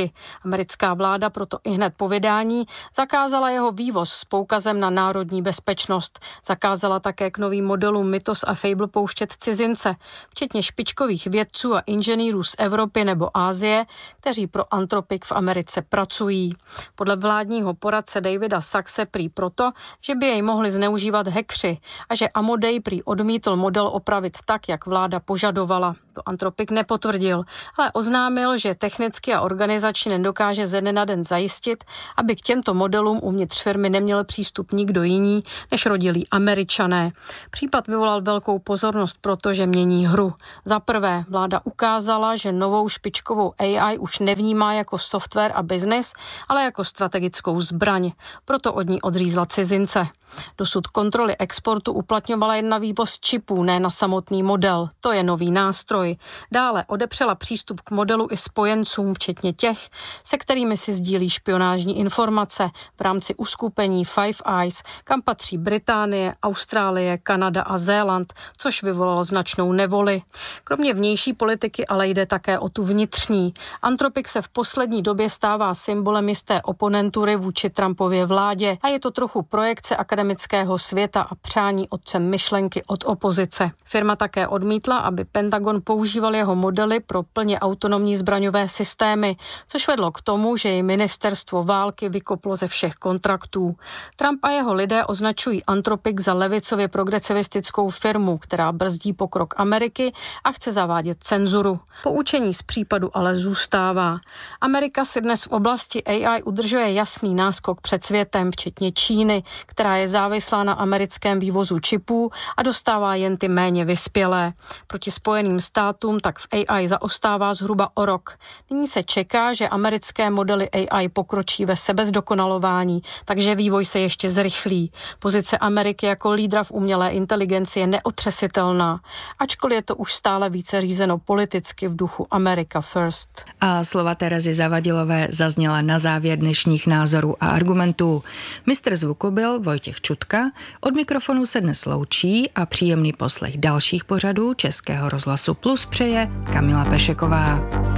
Ameriky. Americká vláda proto ihned po vydání zakázala jeho vývoz s poukazem na národní bezpečnost. Zakázala také k novým modelům Mythos a Fable pouštět cizince, včetně špičkových vědců a inženýrů z Evropy nebo Asie, kteří pro Anthropic v Americe pracují. Podle vládního poradce Davida Saxe prý proto, že by jej mohli zneužívat hackři a že Amodei prý odmítl model opravit tak, jak vláda požadovala. To Anthropic nepotvrdil, ale oznámil, že technicky a organizačně nedokáže ze dne na den zajistit, aby k těmto modelům uvnitř firmy neměl přístup nikdo jiný než rodilí Američané. Případ vyvolal velkou pozornost, protože mění hru. Za prvé, vláda ukázala, že novou špičkovou A I už nevnímá jako software a biznis, ale jako strategickou zbraň. Proto od ní odřízla cizince. Dosud kontroly exportu uplatňovala jen na vývoz čipů, ne na samotný model. To je nový nástroj. Dále odepřela přístup k modelu i spojencům, včetně těch, se kterými si sdílí špionážní informace v rámci uskupení Five Eyes, kam patří Británie, Austrálie, Kanada a Zéland, což vyvolalo značnou nevoli. Kromě vnější politiky ale jde také o tu vnitřní. Anthropic se v poslední době stává symbolem jisté oponentury vůči Trumpově vládě a je to trochu projekce akademického světa a přání otcem myšlenky od opozice. Firma také odmítla, aby Pentagon používal jeho modely pro plně autonomní zbraňové systémy, což vedlo k tomu, že jej ministerstvo války vykoplo ze všech kontraktů. Trump a jeho lidé označují Anthropic za levicově progresivistickou firmu, která brzdí pokrok Ameriky a chce zavádět cenzuru. Poučení z případu ale zůstává. Amerika si dnes v oblasti A I udržuje jasný náskok před světem, včetně Číny, která je závislá na americkém vývozu čipů a dostává jen ty méně vyspělé. Proti Spojeným státům tak v A I zaostává zhruba o rok. Nyní se čeká, že americké modely A I pokročí ve sebezdokonalování, takže vývoj se ještě zrychlí. Pozice Ameriky jako lídra v umělé inteligenci je neotřesitelná, ačkoliv je to už stále více řízeno politicky v duchu America First. A slova Terezy Zavadilové zazněla na závěr dnešních názorů a argumentů. Mistr zvuku byl Vojtěch Čutka, od mikrofonu se dnes loučí a příjemný poslech dalších pořadů Českého rozhlasu Plus přeje Kamila Pešeková.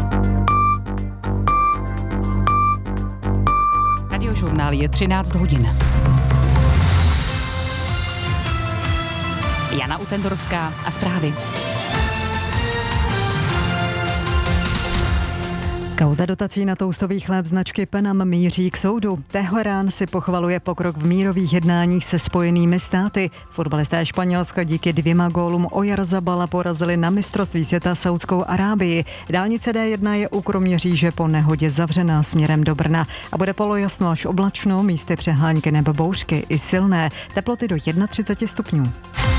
Radiožurnál je třináct hodin. Jana Utendorovská a zprávy. Kauza dotací na toustový chléb značky Penam míří k soudu. Teherán si pochvaluje pokrok v mírových jednáních se Spojenými státy. Fotbalisté Španělska díky dvěma gólům Oyarzabala porazili na mistrovství světa Saudskou Arábii. Dálnice D jedna je u Kroměříže po nehodě zavřená směrem do Brna a bude polojasno až oblačno, místy přehánky nebo bouřky i silné. Teploty do třicet jedna stupňů.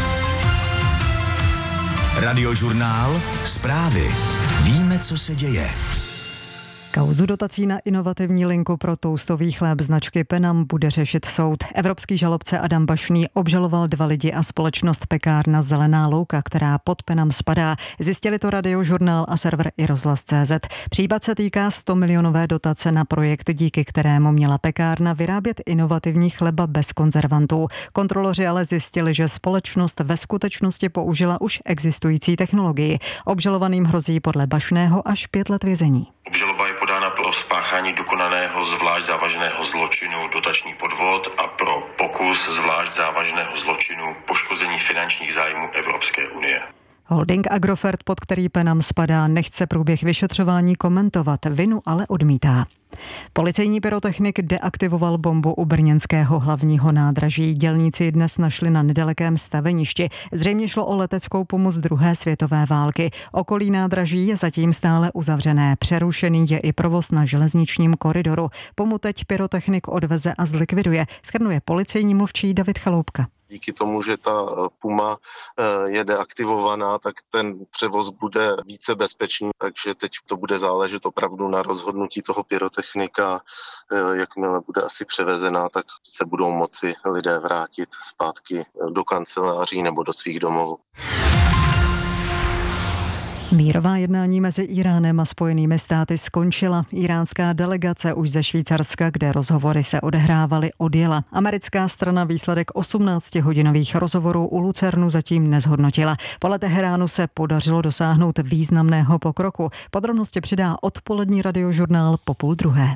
Radiožurnál Zprávy. Víme, co se děje. Kauzu dotací na inovativní linku pro toustový chléb značky Penam bude řešit soud. Evropský žalobce Adam Bašný obžaloval dva lidi a společnost pekárna Zelená louka, která pod Penam spadá. Zjistili to Radiožurnál a server i rozhlas tečka cé zet. Případ se týká sto milionové dotace na projekt, díky kterému měla pekárna vyrábět inovativní chleba bez konzervantů. Kontroloři ale zjistili, že společnost ve skutečnosti použila už existující technologii. Obžalovaným hrozí podle Bašného až pět let vězení. Obžaloba je podána pro spáchání dokonaného zvlášť závažného zločinu dotační podvod a pro pokus zvlášť závažného zločinu poškození finančních zájmů Evropské unie. Holding Agrofert, pod který Penam spadá, nechce průběh vyšetřování komentovat, vinu ale odmítá. Policejní pyrotechnik deaktivoval bombu u brněnského hlavního nádraží. Dělníci dnes našli na nedalekém staveništi. Zřejmě šlo o leteckou pomoc druhé světové války. Okolí nádraží je zatím stále uzavřené. Přerušený je i provoz na železničním koridoru. Pomu teď pyrotechnik odveze a zlikviduje, shrnuje policejní mluvčí David Chaloupka. Díky tomu, že ta Puma je deaktivovaná, tak ten převoz bude více bezpečný, takže teď to bude záležet opravdu na rozhodnutí toho pyrotechnika. Jakmile bude asi převezená, tak se budou moci lidé vrátit zpátky do kanceláří nebo do svých domovů. Mírová jednání mezi Iránem a Spojenými státy skončila. Iránská delegace už ze Švýcarska, kde rozhovory se odehrávaly, odjela. Americká strana výsledek osmnáctihodinových rozhovorů u Lucernu zatím nezhodnotila. Podle Teheránu se podařilo dosáhnout významného pokroku. Podrobnosti přidá odpolední radiožurnál po půl druhé.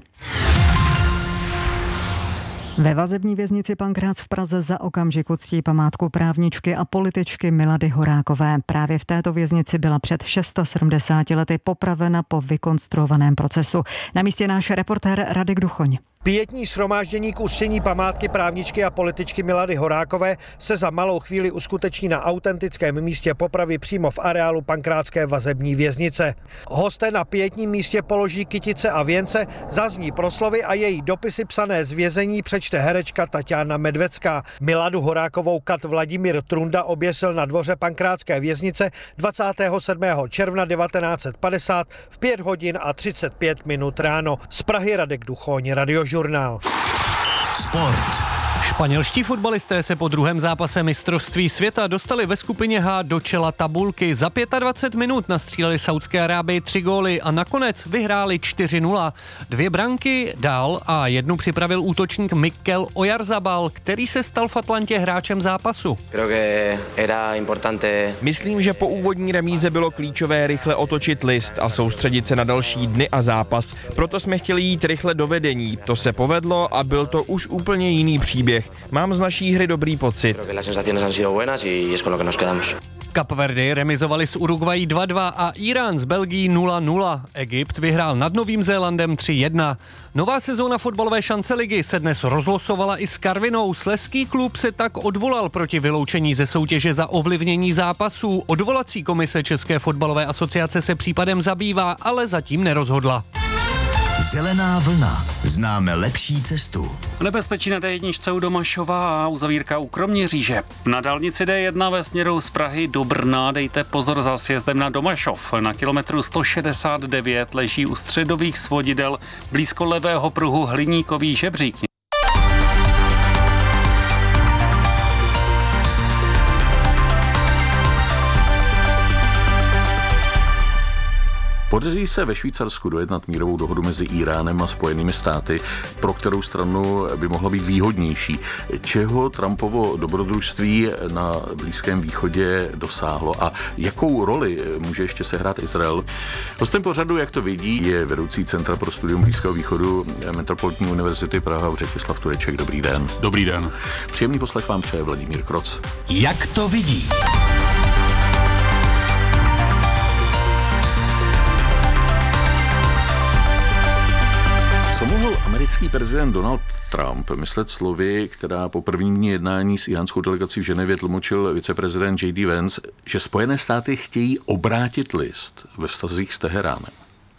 Ve vazební věznici Pankrác v Praze za okamžik uctí památku právničky a političky Milady Horákové. Právě v této věznici byla před sedmdesát šesti lety popravena po vykonstruovaném procesu. Na místě náš reportér Radek Duchoň. Pietní shromáždění k uctění památky právničky a političky Milady Horákové se za malou chvíli uskuteční na autentickém místě popravy přímo v areálu pankrátské vazební věznice. Hosté na pietním místě položí kytice a věnce, zazní proslovy a její dopisy psané z vězení přečte herečka Taťána Medvecká. Miladu Horákovou kat Vladimír Trunda oběsil na dvoře pankrátské věznice dvacátého sedmého června devatenáct set padesát v pět hodin a třicet pět minut ráno. Z Prahy Radek Duchoň, Radiožurnál. Sport. Španělští fotbalisté se po druhém zápase mistrovství světa dostali ve skupině H do čela tabulky. Za dvacet pět minut nastříleli Saudské Arábii tři góly a nakonec vyhráli čtyři nula. Dvě branky dal a jednu připravil útočník Mikel Oyarzabal, který se stal v Atlantě hráčem zápasu. Myslím, že po úvodní remíze bylo klíčové rychle otočit list a soustředit se na další dny a zápas. Proto jsme chtěli jít rychle do vedení. To se povedlo a byl to už úplně jiný příběh. Mám z naší hry dobrý pocit. Kapverdy remizovali s Uruguayí dva dva a Irán s Belgií nula nula. Egypt vyhrál nad Novým Zélandem tři jedna. Nová sezóna fotbalové šance ligy se dnes rozlosovala i s Karvinou. Slezský klub se tak odvolal proti vyloučení ze soutěže za ovlivnění zápasů. Odvolací komise České fotbalové asociace se případem zabývá, ale zatím nerozhodla. Zelená vlna. Známe lepší cestu. Nebezpečí na dé jedna u Domašova a uzavírka u Kroměříže. Na dálnici dé jedna ve směru z Prahy do Brna dejte pozor za sjezdem na Domašov. Na kilometru sto šedesát devět leží u středových svodidel blízko levého pruhu hliníkový žebřík. Podaří se ve Švýcarsku dojednat mírovou dohodu mezi Iránem a Spojenými státy, pro kterou stranu by mohla být výhodnější. Čeho Trumpovo dobrodružství na Blízkém východě dosáhlo a jakou roli může ještě sehrát Izrael? Hostem pořadu, jak to vidí, je vedoucí Centra pro studium Blízkého východu Metropolitní univerzity Praha Břetislav Tureček. Dobrý den. Dobrý den. Příjemný poslech vám přeje Vladimír Kroc. Jak to vidí? Co mohl americký prezident Donald Trump myslet slovy, která po prvním dní jednání s iránskou delegací v Ženevě tlumočil viceprezident J D Vance, že Spojené státy chtějí obrátit list ve vztazích s Teheránem?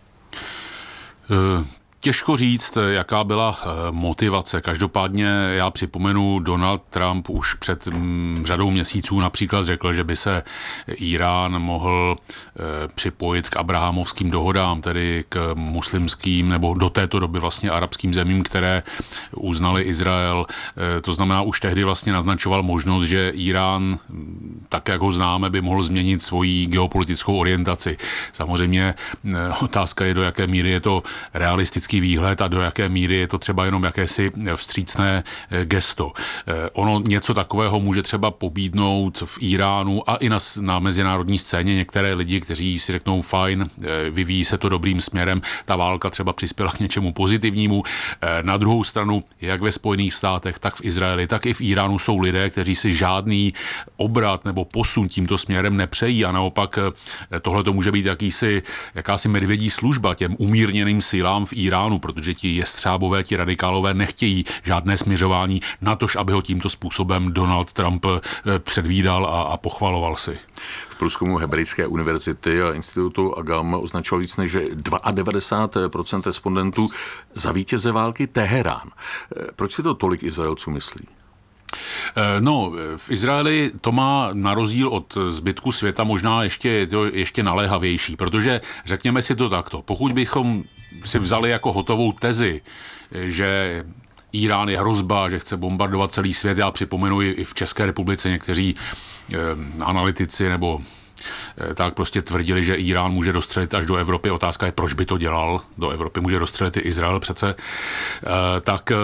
Uh. Těžko říct, jaká byla motivace. Každopádně já připomenu, Donald Trump už před řadou měsíců například řekl, že by se Irán mohl připojit k abrahamovským dohodám, tedy k muslimským nebo do této doby vlastně arabským zemím, které uznali Izrael. To znamená, už tehdy vlastně naznačoval možnost, že Irán, tak jak ho známe, by mohl změnit svoji geopolitickou orientaci. Samozřejmě otázka je, do jaké míry je to realistický výhled a do jaké míry je to třeba jenom jakési vstřícné gesto. Ono něco takového může třeba pobídnout v Iránu a i na, na mezinárodní scéně některé lidi, kteří si řeknou fajn, vyvíjí se to dobrým směrem, ta válka třeba přispěla k něčemu pozitivnímu. Na druhou stranu, jak ve Spojených státech, tak v Izraeli, tak i v Iránu jsou lidé, kteří si žádný obrat nebo posun tímto směrem nepřejí a naopak tohle to může být jakýsi, jakási medvědí služba těm umírněným silám v Iránu, protože ti jestřábové, ti radikálové nechtějí žádné směřování, natož aby ho tímto způsobem Donald Trump předvídal a, a pochvaloval si. V průzkumu Hebrejské univerzity a institutu Agam označoval víc než devadesát dva procent respondentů za vítěze války Teherán. Proč si to tolik Izraelců myslí? No, v Izraeli to má na rozdíl od zbytku světa možná ještě, ještě naléhavější, protože řekněme si to takto, pokud bychom si vzali jako hotovou tezi, že Irán je hrozba, že chce bombardovat celý svět, já připomenu i v České republice někteří eh, analytici nebo tak prostě tvrdili, že Irán může dostřelit až do Evropy. Otázka je, proč by to dělal. Do Evropy může dostřelit i Izrael přece. Tak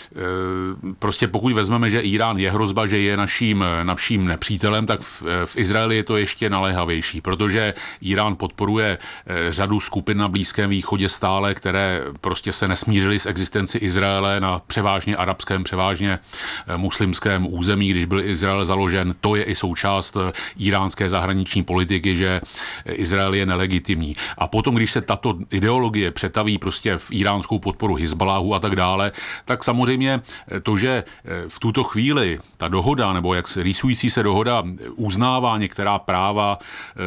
prostě pokud vezmeme, že Irán je hrozba, že je naším, naším nepřítelem, tak v, v Izraeli je to ještě naléhavější, protože Irán podporuje řadu skupin na Blízkém východě stále, které prostě se nesmířily s existenci Izraele na převážně arabském, převážně muslimském území, když byl Izrael založen. To je i součást iránské zahraniční politiky, že Izrael je nelegitimní. A potom, když se tato ideologie přetaví prostě v iránskou podporu Hizbaláhu a tak dále, tak samozřejmě to, že v tuto chvíli ta dohoda, nebo jak se rýsující se dohoda uznává některá práva e,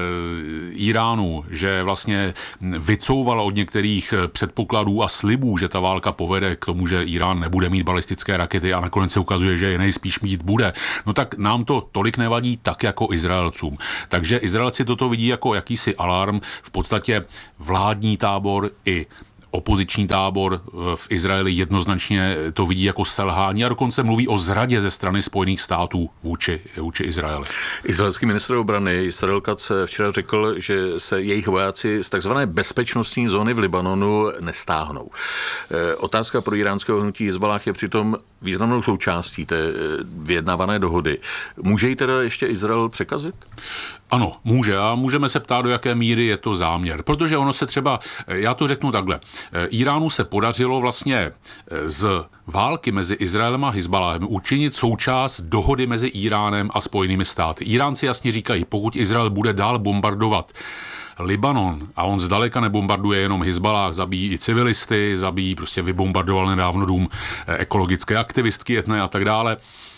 Iránu, že vlastně vycouvala od některých předpokladů a slibů, že ta válka povede k tomu, že Irán nebude mít balistické rakety a nakonec se ukazuje, že je nejspíš mít bude, no tak nám to tolik nevadí tak jako Izraelcům. Takže Izraelci toto vidí jako jakýsi alarm, v podstatě vládní tábor i opoziční tábor v Izraeli jednoznačně to vidí jako selhání a dokonce mluví o zradě ze strany Spojených států vůči, vůči Izraeli. Izraelský ministr obrany Israel Katz včera řekl, že se jejich vojáci z takzvané bezpečnostní zóny v Libanonu nestáhnou. Otázka pro iránského hnutí Hizballáh je přitom významnou součástí té vyjednávané dohody. Může ji teda ještě Izrael překazit? Ano, může a můžeme se ptát, do jaké míry je to záměr. Protože ono se třeba, já to řeknu takhle, Iránu se podařilo vlastně z války mezi Izraelem a Hizbaláhem učinit součást dohody mezi Iránem a Spojenými státy. Iránci jasně říkají, pokud Izrael bude dál bombardovat Libanon, a on zdaleka nebombarduje jenom Hizbaláh, zabíjí i civilisty, zabíjí, prostě vybombardoval nedávno dům ekologické aktivistky etné a tak dále,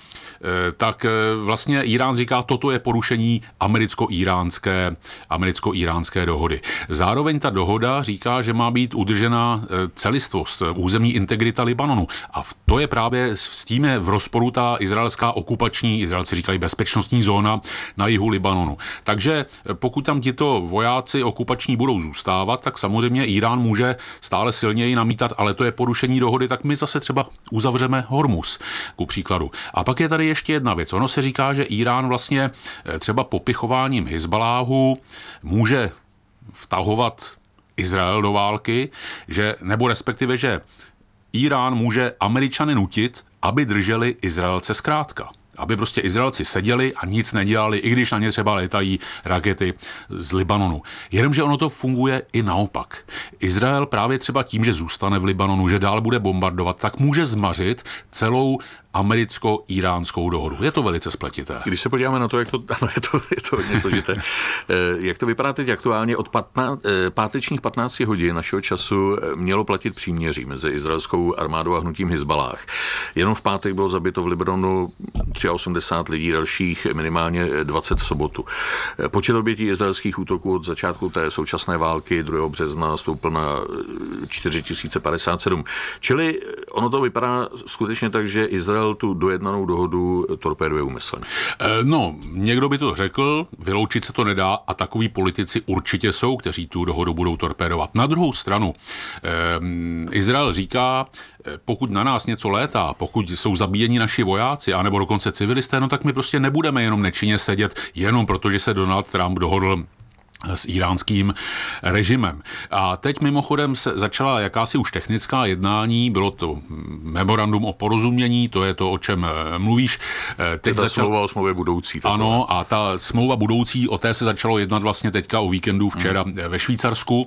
tak vlastně Irán říká, toto je porušení americko-iránské, americko-iránské dohody. Zároveň ta dohoda říká, že má být udržena celistvost, územní integrita Libanonu. A to je právě s tím je v rozporu ta izraelská okupační, Izraelci říkají bezpečnostní zóna na jihu Libanonu. Takže pokud tam tito vojáci okupační budou zůstávat, tak samozřejmě Irán může stále silněji namítat, ale to je porušení dohody, tak my zase třeba uzavřeme Hormuz, ku příkladu. A pak je tady ještě jedna věc. Ono se říká, že Irán vlastně třeba popichováním Hizbaláhu může vtahovat Izrael do války, že, nebo respektive, že Irán může Američany nutit, aby drželi Izraelce zkrátka. Aby prostě Izraelci seděli a nic nedělali, i když na ně třeba létají rakety z Libanonu. Jenomže ono to funguje i naopak. Izrael právě třeba tím, že zůstane v Libanonu, že dál bude bombardovat, tak může zmařit celou americko-iránskou dohodu. Je to velice spletité. Když se podíváme na to, jak to, ano, je to, je to hodně složité. Jak to vypadá teď aktuálně, od patnáct, pátečních patnácti hodin našeho času mělo platit příměří mezi izraelskou armádou a hnutím Hizbaláh. Jenom v pátek bylo zabito v Libanonu osmdesát tři lidí, dalších minimálně dvacet v sobotu. Počet obětí izraelských útoků od začátku té současné války druhého března stoupl na čtyři tisíce padesát sedm. Čili ono to vypadá skutečně tak, že Izrael tu dojednanou dohodu torpéduje úmyslně. No, někdo by to řekl, vyloučit se to nedá a takoví politici určitě jsou, kteří tu dohodu budou torpédovat. Na druhou stranu, eh, Izrael říká, pokud na nás něco létá, pokud jsou zabíjeni naši vojáci, anebo dokonce civilisté, no tak my prostě nebudeme jenom nečinně sedět, jenom protože se Donald Trump dohodl s iránským režimem. A teď mimochodem se začala jakási už technická jednání, bylo to memorandum o porozumění, to je to, o čem mluvíš. Teď ta začal... smlouva o smlouvě budoucí. Takové. Ano, a ta smlouva budoucí, o té se začalo jednat vlastně teďka o víkendu včera hmm. ve Švýcarsku.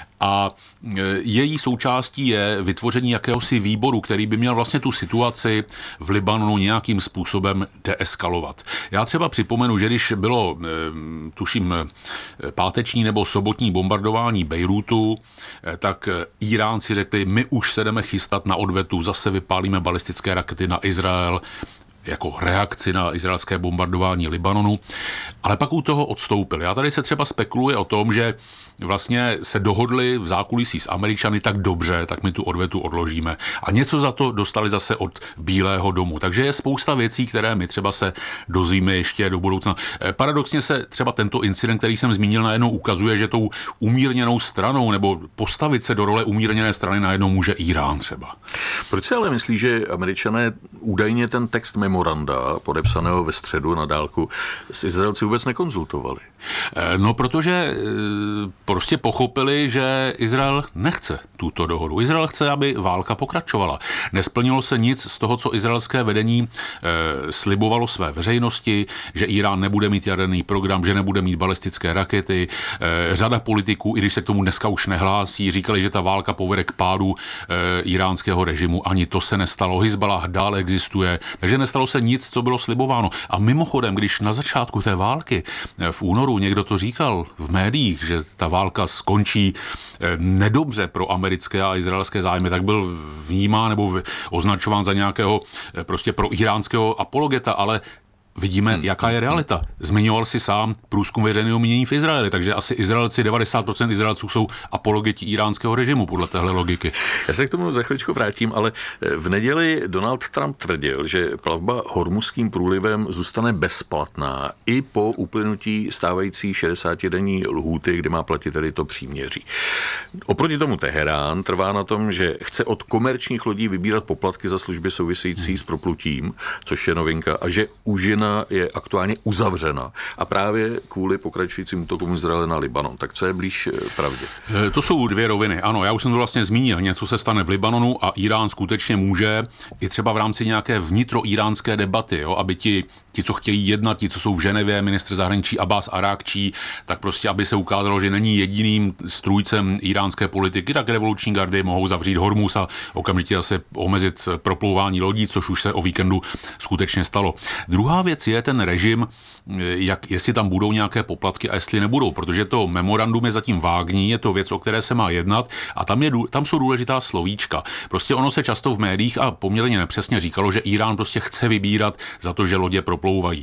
A její součástí je vytvoření jakéhosi výboru, který by měl vlastně tu situaci v Libanonu nějakým způsobem deeskalovat. Já třeba připomenu, že když bylo, tuším, páteční nebo sobotní bombardování Bejrútu, tak Iránci řekli, my už se jdeme chystat na odvetu, zase vypálíme balistické rakety na Izrael, jako reakci na izraelské bombardování Libanonu, ale pak u toho odstoupili. A tady se třeba spekuluje o tom, že vlastně se dohodli v zákulisí s Američany tak dobře, tak my tu odvetu odložíme. A něco za to dostali zase od Bílého domu. Takže je spousta věcí, které my třeba se dozvíme ještě do budoucna. Paradoxně se třeba tento incident, který jsem zmínil, najednou ukazuje, že tou umírněnou stranou nebo postavit se do role umírněné strany najednou může Irán třeba. Proč si ale myslí, že Američané údajně ten text memoranda, podepsaného ve středu na dálku, s Izraelci vůbec nekonzultovali? No, protože prostě pochopili, že Izrael nechce tuto dohodu. Izrael chce, aby válka pokračovala. Nesplnilo se nic z toho, co izraelské vedení eh, slibovalo své veřejnosti, že Irán nebude mít jaderný program, že nebude mít balistické rakety. Eh, řada politiků, i když se k tomu dneska už nehlásí, říkali, že ta válka povede k pádu eh, iránského režimu. Ani to se nestalo. Hizbalah dále existuje, takže nestalo se nic, co bylo slibováno. A mimochodem, když na začátku té války eh, v únoru někdo to říkal v médiích, že ta válka skončí eh, nedobře pro americké a izraelské zájmy, tak byl vnímán nebo označován za nějakého eh, prostě pro iránského apologeta, ale vidíme, hmm. jaká je realita. Zmiňoval si sám průzkum veřejného mínění v Izraeli, takže asi Izraelci, devadesát procent Izraelců jsou apologeti iránského režimu podle téhle logiky. Já se k tomu za chviličku vrátím, ale v neděli Donald Trump tvrdil, že plavba Hormuzským průlivem zůstane bezplatná i po uplynutí stávající šedesátidenní lhůty, kdy má platit tedy to příměří. Oproti tomu Teherán trvá na tom, že chce od komerčních lodí vybírat poplatky za služby související hmm. s proplutím, což je novinka, a že úžina je aktuálně uzavřena a právě kvůli pokračujícím útokům Izraele na Libanon. Tak co je blíž pravdě? To jsou dvě roviny. Ano, já už jsem to vlastně zmínil. Něco se stane v Libanonu a Irán skutečně může i třeba v rámci nějaké vnitroiránské debaty, jo, aby ti, ti, co chtějí jednat, ti, co jsou v Ženevě, ministr zahraničí Abbas Arákčí, tak prostě, aby se ukázalo, že není jediným strůjcem iránské politiky, tak revoluční gardy mohou zavřít Hormuz a okamžitě zase omezit proplouvání lodí, což už se o víkendu skutečně stalo. Druhá věc je ten režim, jak, jestli tam budou nějaké poplatky a jestli nebudou, protože to memorandum je zatím vágní, je to věc, o které se má jednat a tam, je, tam jsou důležitá slovíčka. Prostě ono se často v médiích a poměrně nepřesně říkalo, že Irán prostě chce vybírat za to, že lodě proplouvají.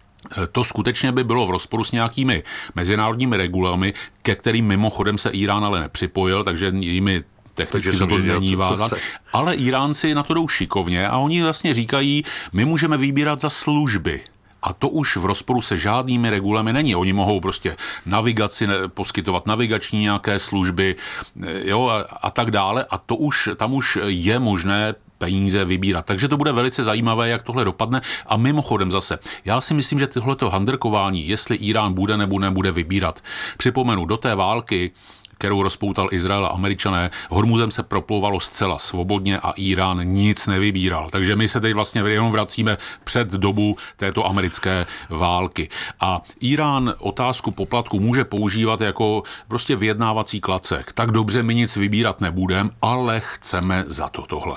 To skutečně by bylo v rozporu s nějakými mezinárodními regulami, ke kterým mimochodem se Irán ale nepřipojil, takže jimi technicky za to není vázat, ale Iránci na to jdou šikovně a oni vlastně říkají, my můžeme vybírat za služby. A to už v rozporu se žádnými regulami není. Oni mohou prostě navigaci, poskytovat navigační nějaké služby, jo, a, a tak dále. A to už, tam už je možné peníze vybírat. Takže to bude velice zajímavé, jak tohle dopadne. A mimochodem zase, já si myslím, že tohleto handrkování, jestli Irán bude nebo nebude vybírat. Připomenu, do té války, kterou rozpoutal Izrael a Američané, Hormuzem se proplouvalo zcela svobodně a Irán nic nevybíral. Takže my se teď vlastně jenom vracíme před dobu této americké války. A Irán otázku poplatku může používat jako prostě vyjednávací klacek. Tak dobře, my nic vybírat nebudeme, ale chceme za to tohle.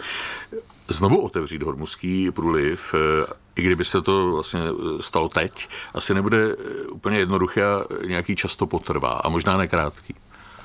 Znovu otevřít Hormuzský průliv, i kdyby se to vlastně stalo teď, asi nebude úplně jednoduché a nějaký čas to potrvá a možná nekrátký.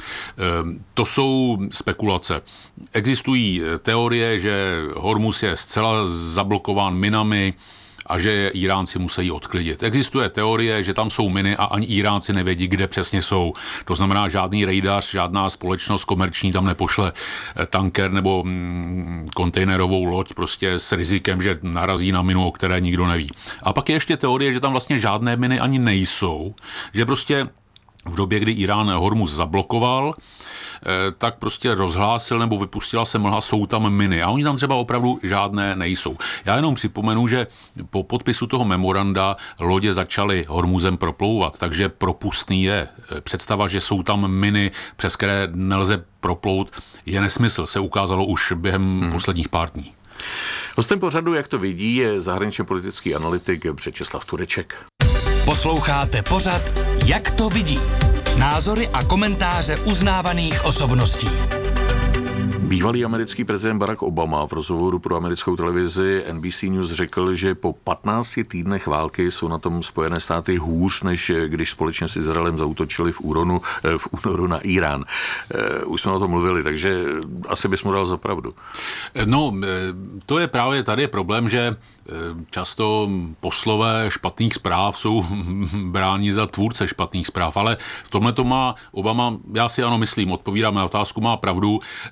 To jsou spekulace. Existují teorie, že Hormuz je zcela zablokován minami a že Iránci musí odklidit. Existuje teorie, že tam jsou miny a ani Iránci nevědí, kde přesně jsou. To znamená, žádný rejdař, žádná společnost komerční tam nepošle tanker nebo mm, kontejnerovou loď prostě s rizikem, že narazí na minu, o které nikdo neví. A pak je ještě teorie, že tam vlastně žádné miny ani nejsou, že prostě v době, kdy Irán Hormuz zablokoval, tak prostě rozhlásil nebo vypustila se mlha, jsou tam miny. A oni tam třeba opravdu žádné nejsou. Já jenom připomenu, že po podpisu toho memoranda lodě začaly Hormuzem proplouvat, takže propustný je. Představa, že jsou tam miny, přes které nelze proplout, je nesmysl. Se ukázalo už během hmm. posledních pár dní. Hostem pořadu, jak to vidí, je zahraničně politický analytik Břečeslav Tureček. Posloucháte pořad Jak to vidí? Názory a komentáře uznávaných osobností. Bývalý americký prezident Barack Obama v rozhovoru pro americkou televizi N B C News řekl, že po patnácti týdnech války jsou na tom Spojené státy hůř, než když společně s Izraelem zaútočili v, úronu, v únoru na Irán. Už jsme o tom mluvili, takže asi bys mu dal za pravdu. No, to je právě tady problém, že často poslové špatných zpráv jsou bráni za tvůrce špatných zpráv, ale v tomhle to má Obama, já si ano myslím, odpovídám na otázku, má pravdu. Teď jsem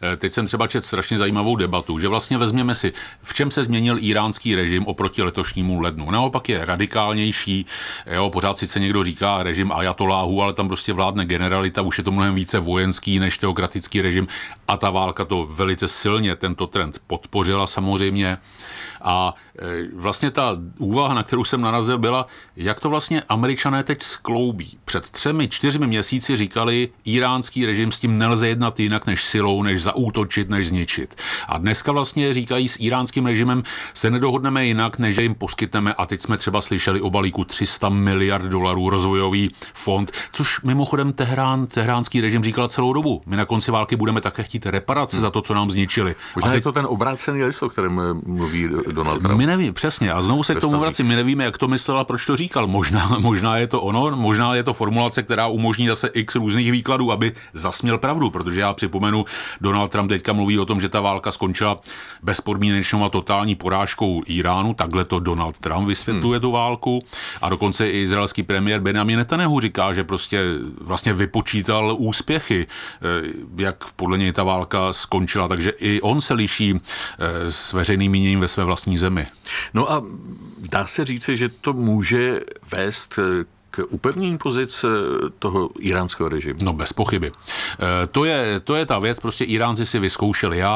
jsem třeba četl strašně zajímavou debatu, že vlastně vezměme si, v čem se změnil iránský režim oproti letošnímu lednu. Naopak je radikálnější, jo, pořád sice někdo říká režim ajatoláhů, ale tam prostě vládne generalita, už je to mnohem více vojenský než teokratický režim a ta válka to velice silně tento trend podpořila samozřejmě. A vlastně ta úvaha, na kterou jsem narazil, byla, jak to vlastně Američané teď skloubí. Před třemi, čtyřmi měsíci říkali, iránský režim s tím nelze jednat jinak než silou, než zaútočit, než zničit. A dneska vlastně říkají, s iránským režimem se nedohodneme jinak, než jim poskytneme, a teď jsme třeba slyšeli o balíku tři sta miliard dolarů rozvojový fond, což mimochodem Teherán, teheránský režim říkal celou dobu. My na konci války budeme také chtít reparace hmm. za to, co nám zničili. Možná teď... je to ten obrácený list, o kterém mluví Donald Trump. My nevím, přesně. A znovu se k tomu vracím. My nevíme, jak to myslel a proč to říkal. Možná, možná je to ono, možná je to formulace, která umožní zase x různých výkladů, aby zasměl pravdu, protože já připomenu, Donald Trump teďka mluví o tom, že ta válka skončila bezpodmínečnou a totální porážkou Iránu. Takhle to Donald Trump vysvětluje hmm. tu válku. A dokonce i izraelský premiér Benjamin Netanyahu říká, že prostě vlastně vypočítal úspěchy, jak podle něj ta válka skončila. Takže i on se liší s veřejným míněním ve své vlastní zemi. No a dá se říci, že to může vést k upevnění pozic toho iránského režimu? No bez pochyby. E, to je, to je ta věc, prostě Iránci si vyzkoušeli. Já